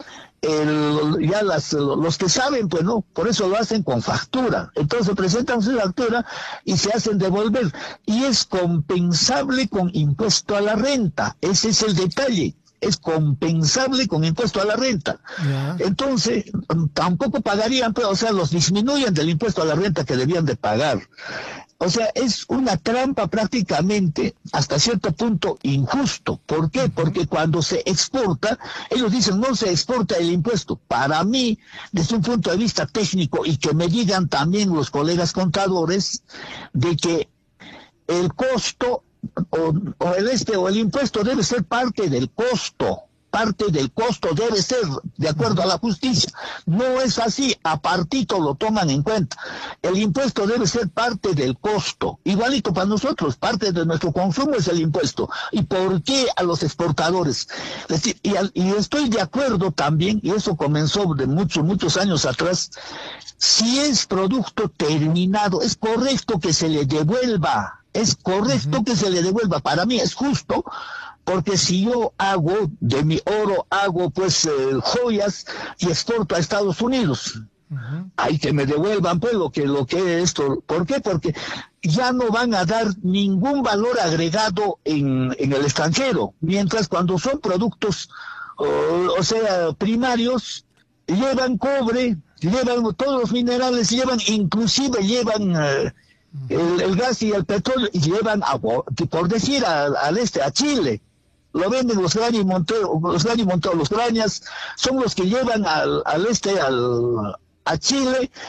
el, ya las, los que saben, pues no, por eso lo hacen con factura. Entonces presentan su factura y se hacen devolver y es compensable con impuesto a la renta. Ese es el detalle. Es compensable con impuesto a la renta. Yeah. Entonces, tampoco pagarían, pues, o sea, los disminuyen del impuesto a la renta que debían de pagar. O sea, es una trampa prácticamente, hasta cierto punto, injusto. ¿Por qué? Porque cuando se exporta, ellos dicen, no se exporta el impuesto. Para mí, desde un punto de vista técnico, y que me digan también los colegas contadores, de que el costo O, o el este o el impuesto debe ser parte del costo, parte del costo debe ser de acuerdo a la justicia. No es así, apartito lo toman en cuenta. El impuesto debe ser parte del costo, igualito para nosotros, parte de nuestro consumo es el impuesto. ¿Y por qué a los exportadores? Es decir, y, al, y estoy de acuerdo también, y eso comenzó de muchos, muchos años atrás, si es producto terminado, es correcto que se le devuelva. Es correcto uh-huh. que se le devuelva. Para mí es justo, porque si yo hago de mi oro, hago pues eh, joyas y exporto a Estados Unidos, uh-huh. hay que me devuelvan pues lo que lo que es esto. ¿Por qué? Porque ya no van a dar ningún valor agregado en, en el extranjero, mientras cuando son productos, o, o sea, primarios, llevan cobre, llevan todos los minerales, llevan, inclusive llevan... Eh, El, el gas y el petróleo y llevan a, por decir a, al este a Chile, lo venden los Graña y Montero, los Graña y Montero, los Grañas son los que llevan al, al este al, a Chile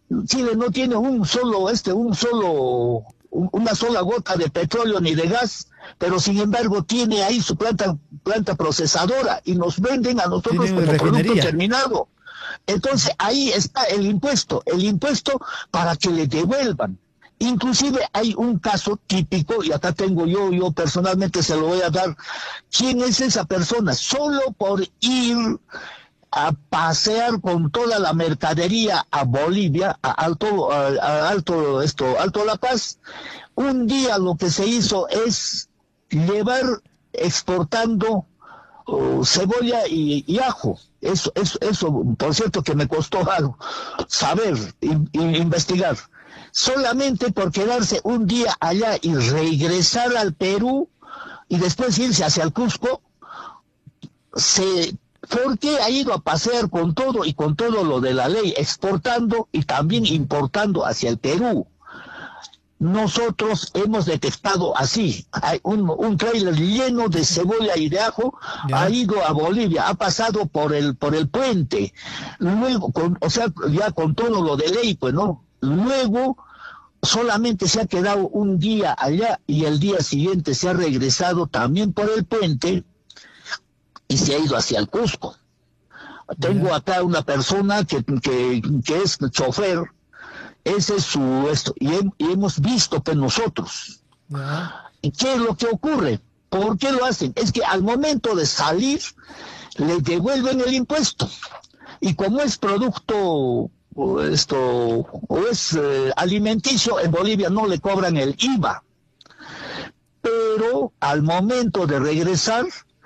Chile no tiene un solo, este, un solo, un, una sola gota de petróleo ni de gas, pero sin embargo tiene ahí su planta, planta procesadora y nos venden a nosotros Tiene como producto refinería. terminado. Entonces ahí está el impuesto, el impuesto para que le devuelvan. Inclusive hay un caso típico, y acá tengo yo, yo personalmente se lo voy a dar. ¿Quién es esa persona? Solo por ir a pasear con toda la mercadería a Bolivia, a Alto, a, a Alto, esto, Alto La Paz, un día lo que se hizo es llevar exportando uh, cebolla y, y ajo. Eso, eso, eso, por cierto, que me costó algo saber, in, in, investigar. Solamente por quedarse un día allá y regresar al Perú y después irse hacia el Cusco, se, porque ha ido a pasear con todo y con todo lo de la ley, exportando y también importando hacia el Perú. Nosotros hemos detectado así, hay un, un trailer lleno de cebolla y de ajo, yeah. ha ido a Bolivia, ha pasado por el, por el puente, luego, con, o sea, ya con todo lo de ley, pues no. Luego solamente se ha quedado un día allá y el día siguiente se ha regresado también por el puente y se ha ido hacia el Cusco. Tengo yeah. acá una persona que, que, que es chofer, ese es su esto, y, he, y hemos visto que nosotros. Yeah. ¿Y qué es lo que ocurre? ¿Por qué lo hacen? Es que al momento de salir le devuelven el impuesto y como es producto o esto o es eh, alimenticio, en Bolivia no le cobran el I V A, pero al momento de regresar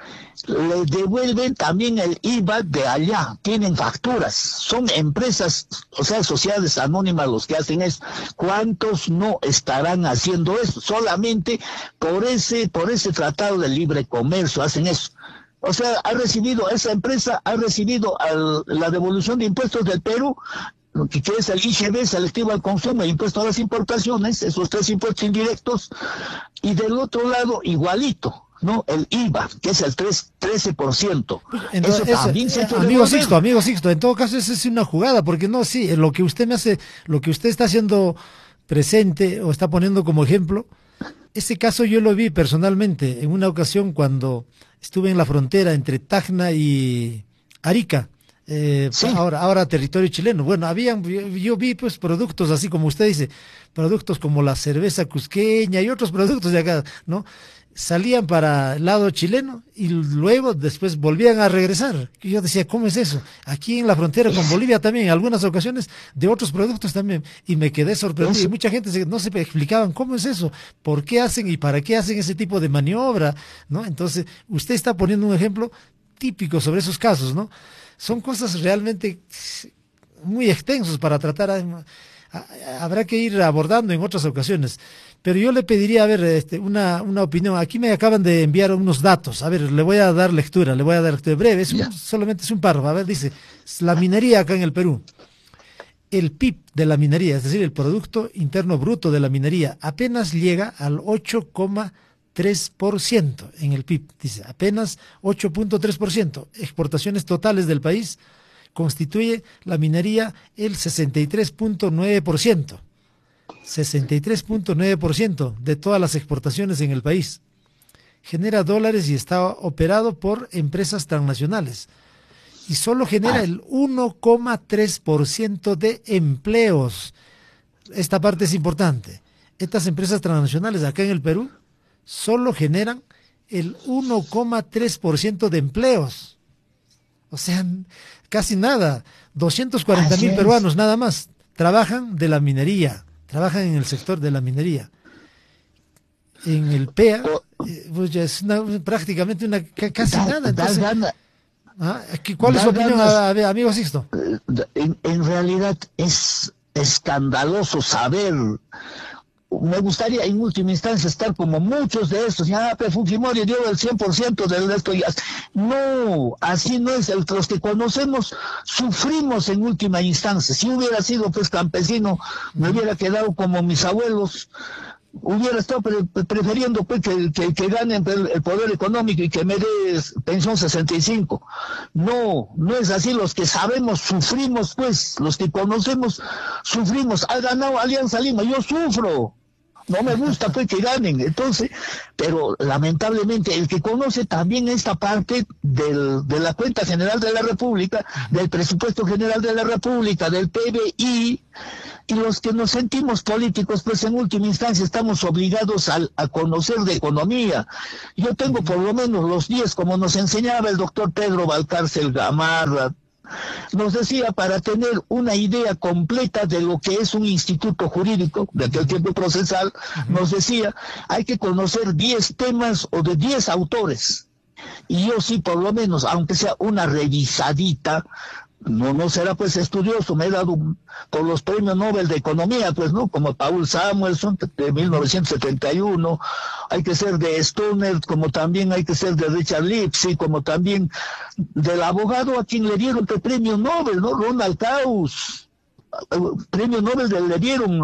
le devuelven también el I V A de allá, tienen facturas, son empresas, o sea, sociedades anónimas los que hacen eso. ¿Cuántos no estarán haciendo eso? Solamente por ese, por ese tratado de libre comercio hacen eso. O sea, ha recibido, esa empresa ha recibido al, la devolución de impuestos del Perú, que es el I G B, selectivo al consumo, e impuesto a las importaciones, esos tres impuestos indirectos, y del otro lado, igualito, ¿no? El I V A, que es el trece por ciento. Entonces, eso también eso, se eh, amigo Sixto, amigo Sixto, en todo caso esa es una jugada, porque no, sí, lo que usted me hace, lo que usted está haciendo presente o está poniendo como ejemplo, ese caso yo lo vi personalmente en una ocasión cuando estuve en la frontera entre Tacna y Arica, eh, sí. ahora, ahora territorio chileno. Bueno, habían, yo, yo vi pues productos así como usted dice, productos como la cerveza cusqueña y otros productos de acá, ¿no? Salían para el lado chileno y luego después volvían a regresar. Y yo decía, ¿cómo es eso? Aquí en la frontera con Bolivia también, en algunas ocasiones, de otros productos también. Y me quedé sorprendido. Y mucha gente se, no se explicaban cómo es eso, por qué hacen y para qué hacen ese tipo de maniobra, ¿no? Entonces, usted está poniendo un ejemplo típico sobre esos casos, ¿no? Son cosas realmente muy extensos para tratar. A, a, habrá que ir abordando en otras ocasiones. Pero yo le pediría, a ver, este, una, una opinión. Aquí me acaban de enviar unos datos. A ver, le voy a dar lectura, le voy a dar lectura breve. Es un, solamente es un párrafo. A ver, dice, la minería acá en el Perú. El P I B de la minería, es decir, el Producto Interno Bruto de la minería, apenas llega al ocho coma tres por ciento en el P I B. Dice, apenas ocho punto tres por ciento. Exportaciones totales del país constituye la minería el sesenta y tres punto nueve por ciento. sesenta y tres punto nueve por ciento de todas las exportaciones en el país. Genera dólares y está operado por empresas transnacionales. Y solo genera el uno coma tres por ciento de empleos. Esta parte es importante. Estas empresas transnacionales acá en el Perú solo generan el uno coma tres por ciento de empleos. O sea, casi nada. doscientos cuarenta mil peruanos nada más trabajan de la minería. Trabajan en el sector de la minería. En el P E A, eh, pues ya es una, prácticamente una casi da, nada. Entonces, da, da, ¿ah? ¿Cuál da, es su opinión, da, a, amigo Sixto? En, en realidad es escandaloso saber. Me gustaría en última instancia estar como muchos de estos. Ya, pero Fujimori dio el cien por ciento de esto. Ya. No, así no es. El, los que conocemos sufrimos en última instancia. Si hubiera sido pues campesino, me hubiera quedado como mis abuelos, hubiera estado pre prefiriendo pues que, que, que ganen el, el poder económico y que me dé pensión sesenta y cinco. No, no es así. Los que sabemos sufrimos, pues, los que conocemos sufrimos. Ha ganado Alianza Lima, yo sufro. No me gusta pues que ganen. Entonces, pero lamentablemente el que conoce también esta parte del, de la cuenta general de la República, del presupuesto general de la República, del P B I, y los que nos sentimos políticos, pues en última instancia estamos obligados a, a conocer de economía. Yo tengo por lo menos los diez, como nos enseñaba el doctor Pedro Valcárcel Gamarra, nos decía, para tener una idea completa de lo que es un instituto jurídico, de aquel tiempo procesal, nos decía, hay que conocer diez temas o de diez autores. Y yo sí, por lo menos, aunque sea una revisadita, no no será pues estudioso, me he dado por los premios Nobel de Economía, pues no, como Paul Samuelson de mil novecientos setenta y uno, hay que ser de Stoner, como también hay que ser de Richard Lipsy, como también del abogado a quien le dieron el premio Nobel, ¿no? Ronald Coase, premio Nobel de, le dieron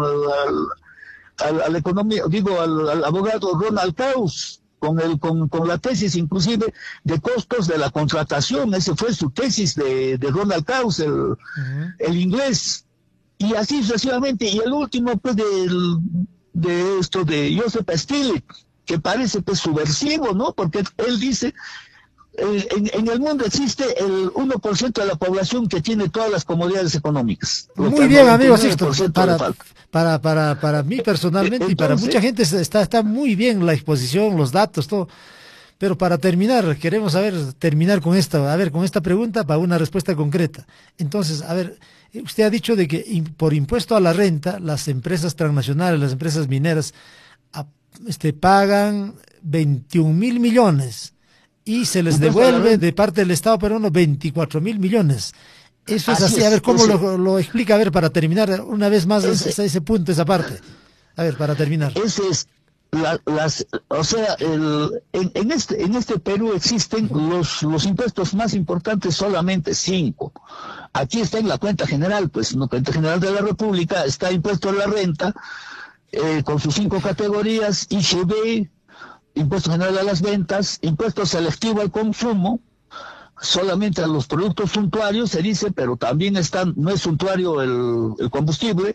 al, al, al economía, digo al, al abogado Ronald Coase, con el con, con la tesis inclusive de costos de la contratación. Ese fue su tesis de, de Ronald Coase, el, uh-huh. el inglés, y así sucesivamente. Y el último pues del, de esto de Joseph Stiglitz, que parece pues subversivo, ¿no? Porque él dice, eh, en, en el mundo existe el uno por ciento de la población que tiene todas las comodidades económicas. Muy bien, amigo Sixto, para, para, para, para mí personalmente Entonces, y para mucha gente está, está muy bien la exposición, los datos, todo. Pero para terminar, queremos saber, terminar con esta, a ver, con esta pregunta para una respuesta concreta. Entonces, a ver, usted ha dicho de que in, por impuesto a la renta, las empresas transnacionales, las empresas mineras, a, este, pagan veintiún mil millones y se les devuelve de parte del Estado peruano veinticuatro mil millones. Eso es así, así es, a ver, ¿cómo lo, lo explica? A ver, para terminar una vez más ese, ese, ese punto, esa parte. A ver, para terminar. Ese es, la, las, o sea, el, en, en, este, en este Perú existen los, los impuestos más importantes, solamente cinco. Aquí está en la cuenta general, pues, en la cuenta general de la República, está impuesto a la renta, eh, con sus cinco categorías, I G B, impuesto general a las ventas, impuesto selectivo al consumo, solamente a los productos suntuarios se dice, pero también están, no es suntuario el, el combustible.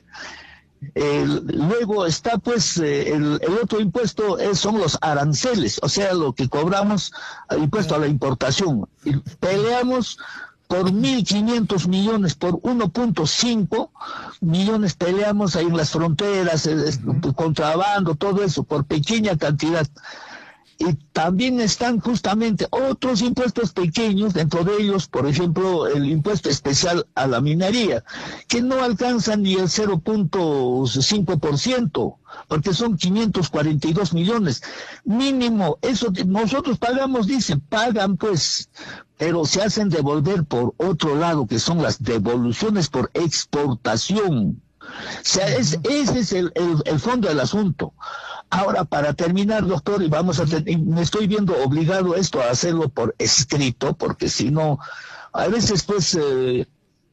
El, luego está pues eh, el, el otro impuesto es, son los aranceles, o sea, lo que cobramos, el impuesto a la importación. Y peleamos por mil quinientos millones, por uno punto cinco millones peleamos ahí en las fronteras, el, el contrabando, todo eso, por pequeña cantidad. Y también están justamente otros impuestos pequeños, dentro de ellos, por ejemplo, el impuesto especial a la minería, que no alcanza ni el cero punto cinco por ciento, porque son quinientos cuarenta y dos millones. Mínimo, eso nosotros pagamos, dicen, pagan pues, pero se hacen devolver por otro lado, que son las devoluciones por exportación. O sea, es, ese es el, el, el fondo del asunto. Ahora, para terminar, doctor, y vamos a me estoy viendo obligado a esto a hacerlo por escrito, porque si no, a veces pues eh,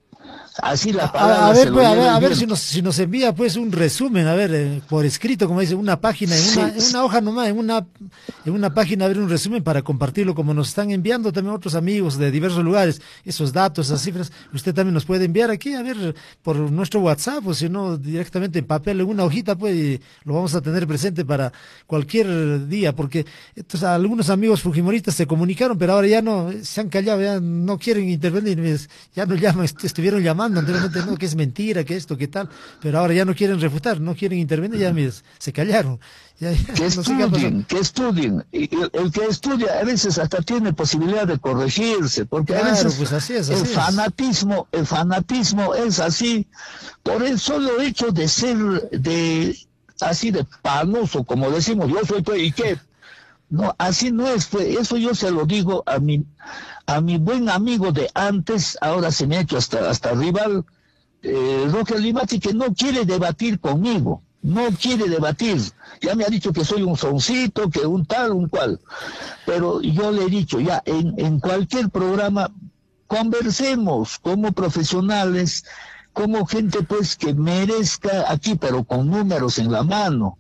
así la palabra. A, a ver, pues, a ver, a ver si nos, si nos envía pues un resumen, a ver, eh, por escrito, como dice, una página, en una, sí. en una hoja nomás, en una, en una página, a ver un resumen para compartirlo, como nos están enviando también otros amigos de diversos lugares, esos datos, esas cifras, usted también nos puede enviar aquí, a ver, por nuestro WhatsApp, o si no, directamente en papel, en una hojita, pues, y lo vamos a tener presente para cualquier día, porque entonces, algunos amigos fujimoristas se comunicaron, pero ahora ya no, se han callado, ya no quieren intervenir, ya no llaman, estuvieron llamando anteriormente, no, que es mentira, que esto, que tal, pero ahora ya no quieren refutar, no quieren intervenir, ya mire, se callaron. Ya, ya, que no estudien, sé que estudien. Y el, el que estudia a veces hasta tiene posibilidad de corregirse, porque claro, a veces pues así es, así el es. fanatismo, el fanatismo es así, por el solo hecho de ser de así de panoso, como decimos, yo soy pues, ¿y qué? No, así no es, pues, eso yo se lo digo a mi, a mi buen amigo de antes, ahora se me ha hecho hasta, hasta rival, eh, Roque Limati, que no quiere debatir conmigo, no quiere debatir, ya me ha dicho que soy un soncito, que un tal, un cual, pero yo le he dicho, ya, en, en cualquier programa, conversemos como profesionales, como gente pues que merezca aquí, pero con números en la mano.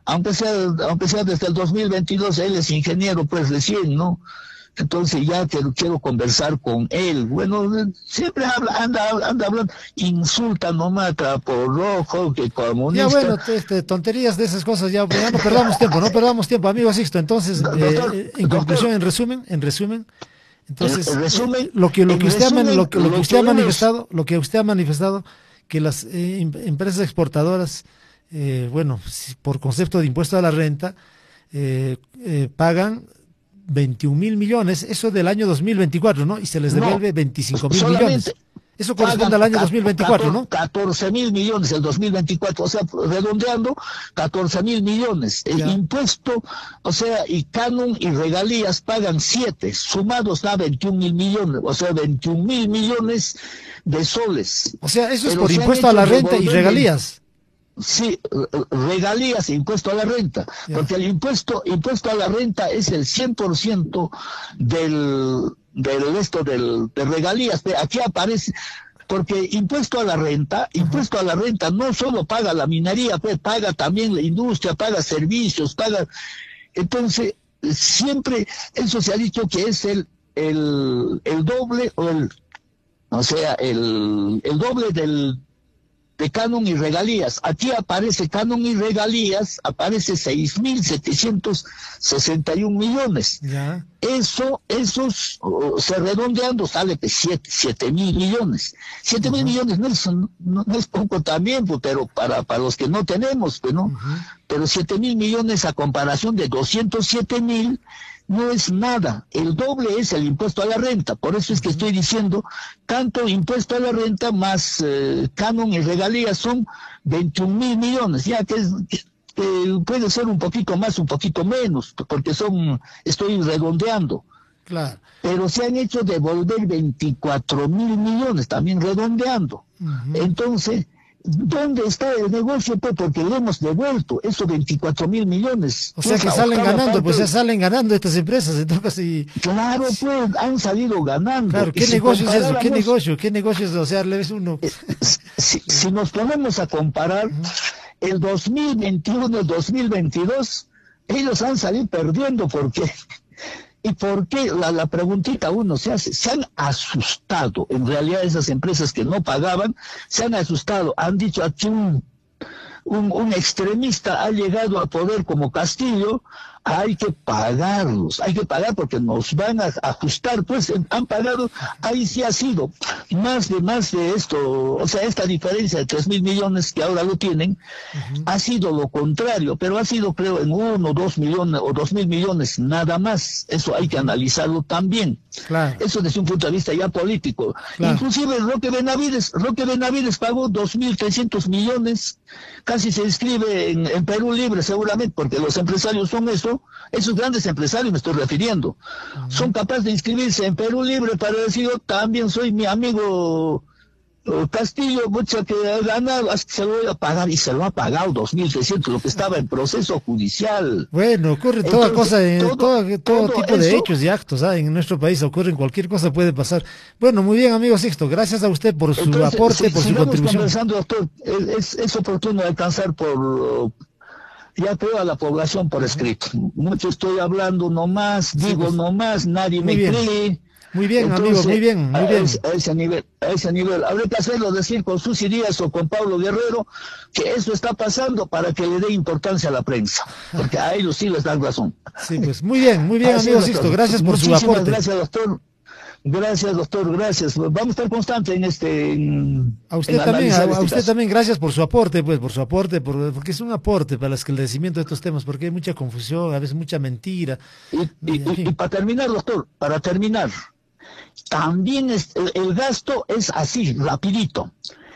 aunque sea, aunque sea desde el dos mil veintidós, él es ingeniero, pues recién, ¿no? Entonces ya quiero, quiero conversar con él. Bueno, siempre habla, anda, anda hablando, insulta nomás por rojo, que comunista. Ya bueno, este, tonterías de esas cosas, ya, ya no perdamos tiempo, no perdamos tiempo, amigo Sixto. Entonces, doctor, eh, en doctor, conclusión, en resumen, en resumen, entonces, en resumen, lo que, lo que en usted, resumen, ha, lo que, lo que lo usted ha podemos... manifestado, lo que usted ha manifestado, que las eh, empresas exportadoras, eh, bueno, si, por concepto de impuesto a la renta, eh, eh, pagan veintiún mil millones, eso del año dos mil veinticuatro, ¿no? Y se les devuelve no, veinticinco mil millones. Eso corresponde al año dos mil veinticuatro, ¿no? catorce mil millones el dos mil veinticuatro, o sea, redondeando, catorce mil millones. El ya. Impuesto, o sea, y canon y regalías pagan siete, sumados da veintiún mil millones, o sea, veintiún mil millones de soles. O sea, eso es por impuesto a la renta y regalías. Sí, regalías e impuesto a la renta, yeah. Porque el impuesto impuesto a la renta es el cien por ciento del del esto del de regalías. Aquí aparece, porque impuesto a la renta, uh-huh. impuesto a la renta no solo paga la minería, pues paga también la industria, paga servicios, paga. Entonces, siempre eso se ha dicho que es el el el doble o el o sea, el el doble del de canon y regalías. Aquí aparece canon y regalías, aparece seis mil setecientos sesenta y un millones. Ya. Eso, esos, uh, se redondeando, sale de siete mil millones. siete mil uh-huh. millones no es, no, no es poco también, pues, pero para, para los que no tenemos, pues, ¿no? Uh-huh. Pero siete mil millones a comparación de doscientos siete mil, no es nada. El doble es el impuesto a la renta. Por eso es que estoy diciendo, tanto impuesto a la renta más eh, canon y regalías son veintiún mil millones, ya que, es, que, que puede ser un poquito más, un poquito menos, porque son, estoy redondeando. Claro. Pero se han hecho devolver veinticuatro mil millones, también redondeando. Uh-huh. Entonces, ¿dónde está el negocio? Pues porque le hemos devuelto esos veinticuatro mil millones. O sea que salen ganando, parte... pues ya salen ganando estas empresas. Entonces, y... Claro, pues han salido ganando. Claro, ¿qué negocio es eso? ¿Qué negocio? ¿Qué negocio es? O sea, le ves uno. Si, si nos ponemos a comparar, uh-huh. el dos mil veintiuno, el dos mil veintidós, ellos han salido perdiendo porque... ¿Y por qué? La, la preguntita uno se hace, se han asustado, en realidad esas empresas que no pagaban, se han asustado, han dicho aquí un, un, un extremista ha llegado a poder como Castillo, hay que pagarlos, hay que pagar porque nos van a ajustar, pues han pagado, ahí sí ha sido más de más de esto, o sea, esta diferencia de tres mil millones que ahora lo tienen, uh-huh. ha sido lo contrario, pero ha sido creo en uno, dos millones o dos mil millones nada más, eso hay que analizarlo también, claro. Eso desde un punto de vista ya político, claro. Inclusive Roque Benavides, Roque Benavides pagó dos mil trescientos millones, casi se inscribe en, en Perú Libre seguramente, porque los empresarios son eso, esos grandes empresarios me estoy refiriendo, uh-huh. son capaces de inscribirse en Perú Libre para decir, yo también soy mi amigo uh, Castillo, mucha que ha ganado, así que se lo voy a pagar, y se lo ha pagado dos mil trescientos, lo que estaba en proceso judicial. Bueno, ocurre Entonces, toda cosa, en, todo, todo, todo, todo tipo eso, de hechos y actos, ¿sabes? En nuestro país ocurren, cualquier cosa puede pasar. Bueno, muy bien, amigo Sixto, gracias a usted por su Entonces, aporte, si, por si su contribución. Conversando, doctor, es, es oportuno alcanzar por... Uh, ya creo a la población por escrito. Mucho estoy hablando nomás, sí, digo pues, nomás, nadie me bien. cree. Muy bien, Entonces, amigo, muy bien, muy bien. A ese, a ese nivel, a ese nivel. Habrá que hacerlo decir con Susi Díaz o con Pablo Guerrero que eso está pasando para que le dé importancia a la prensa, porque a ellos sí les dan razón. Sí, pues muy bien, muy bien, amigo Sixto, gracias por Muchísimas su aporte. Gracias, doctor. Gracias, doctor, gracias. Vamos a estar constantes en este... En, a usted también, a, a usted caso. también, gracias por su aporte, pues, por su aporte, por, porque es un aporte para el esclarecimiento de estos temas, porque hay mucha confusión, a veces mucha mentira. Y, y, y, y para terminar, doctor, para terminar, también es, el, el gasto es así, rapidito.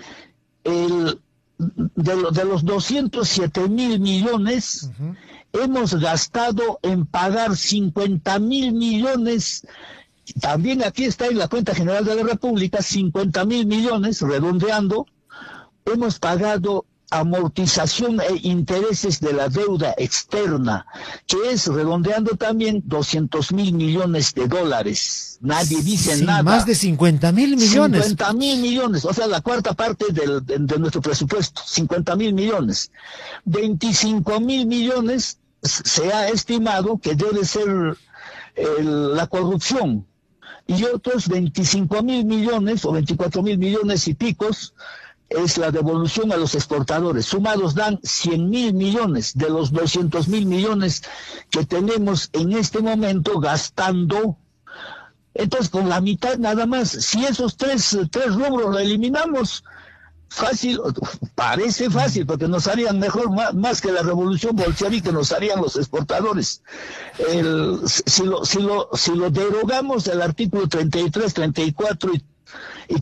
El, de, lo, de los doscientos siete mil millones, uh-huh. hemos gastado en pagar cincuenta mil millones. También aquí está en la cuenta general de la República, cincuenta mil millones, redondeando, hemos pagado amortización e intereses de la deuda externa, que es, redondeando también, doscientos mil millones de dólares. Nadie dice sí, nada. Más de cincuenta mil millones. cincuenta mil millones, o sea, la cuarta parte del, de, de nuestro presupuesto, cincuenta mil millones. veinticinco mil millones se ha estimado que debe ser el, la corrupción. Y otros veinticinco mil millones o veinticuatro mil millones y picos es la devolución a los exportadores. Sumados dan cien mil millones de los doscientos mil millones que tenemos en este momento gastando. Entonces, con la mitad nada más, si esos tres, tres rubros lo eliminamos, fácil, parece fácil, porque nos harían mejor, más, más que la revolución bolchevique, nos harían los exportadores. El, si, lo, si, lo, si lo derogamos, el artículo treinta y tres, treinta y cuatro y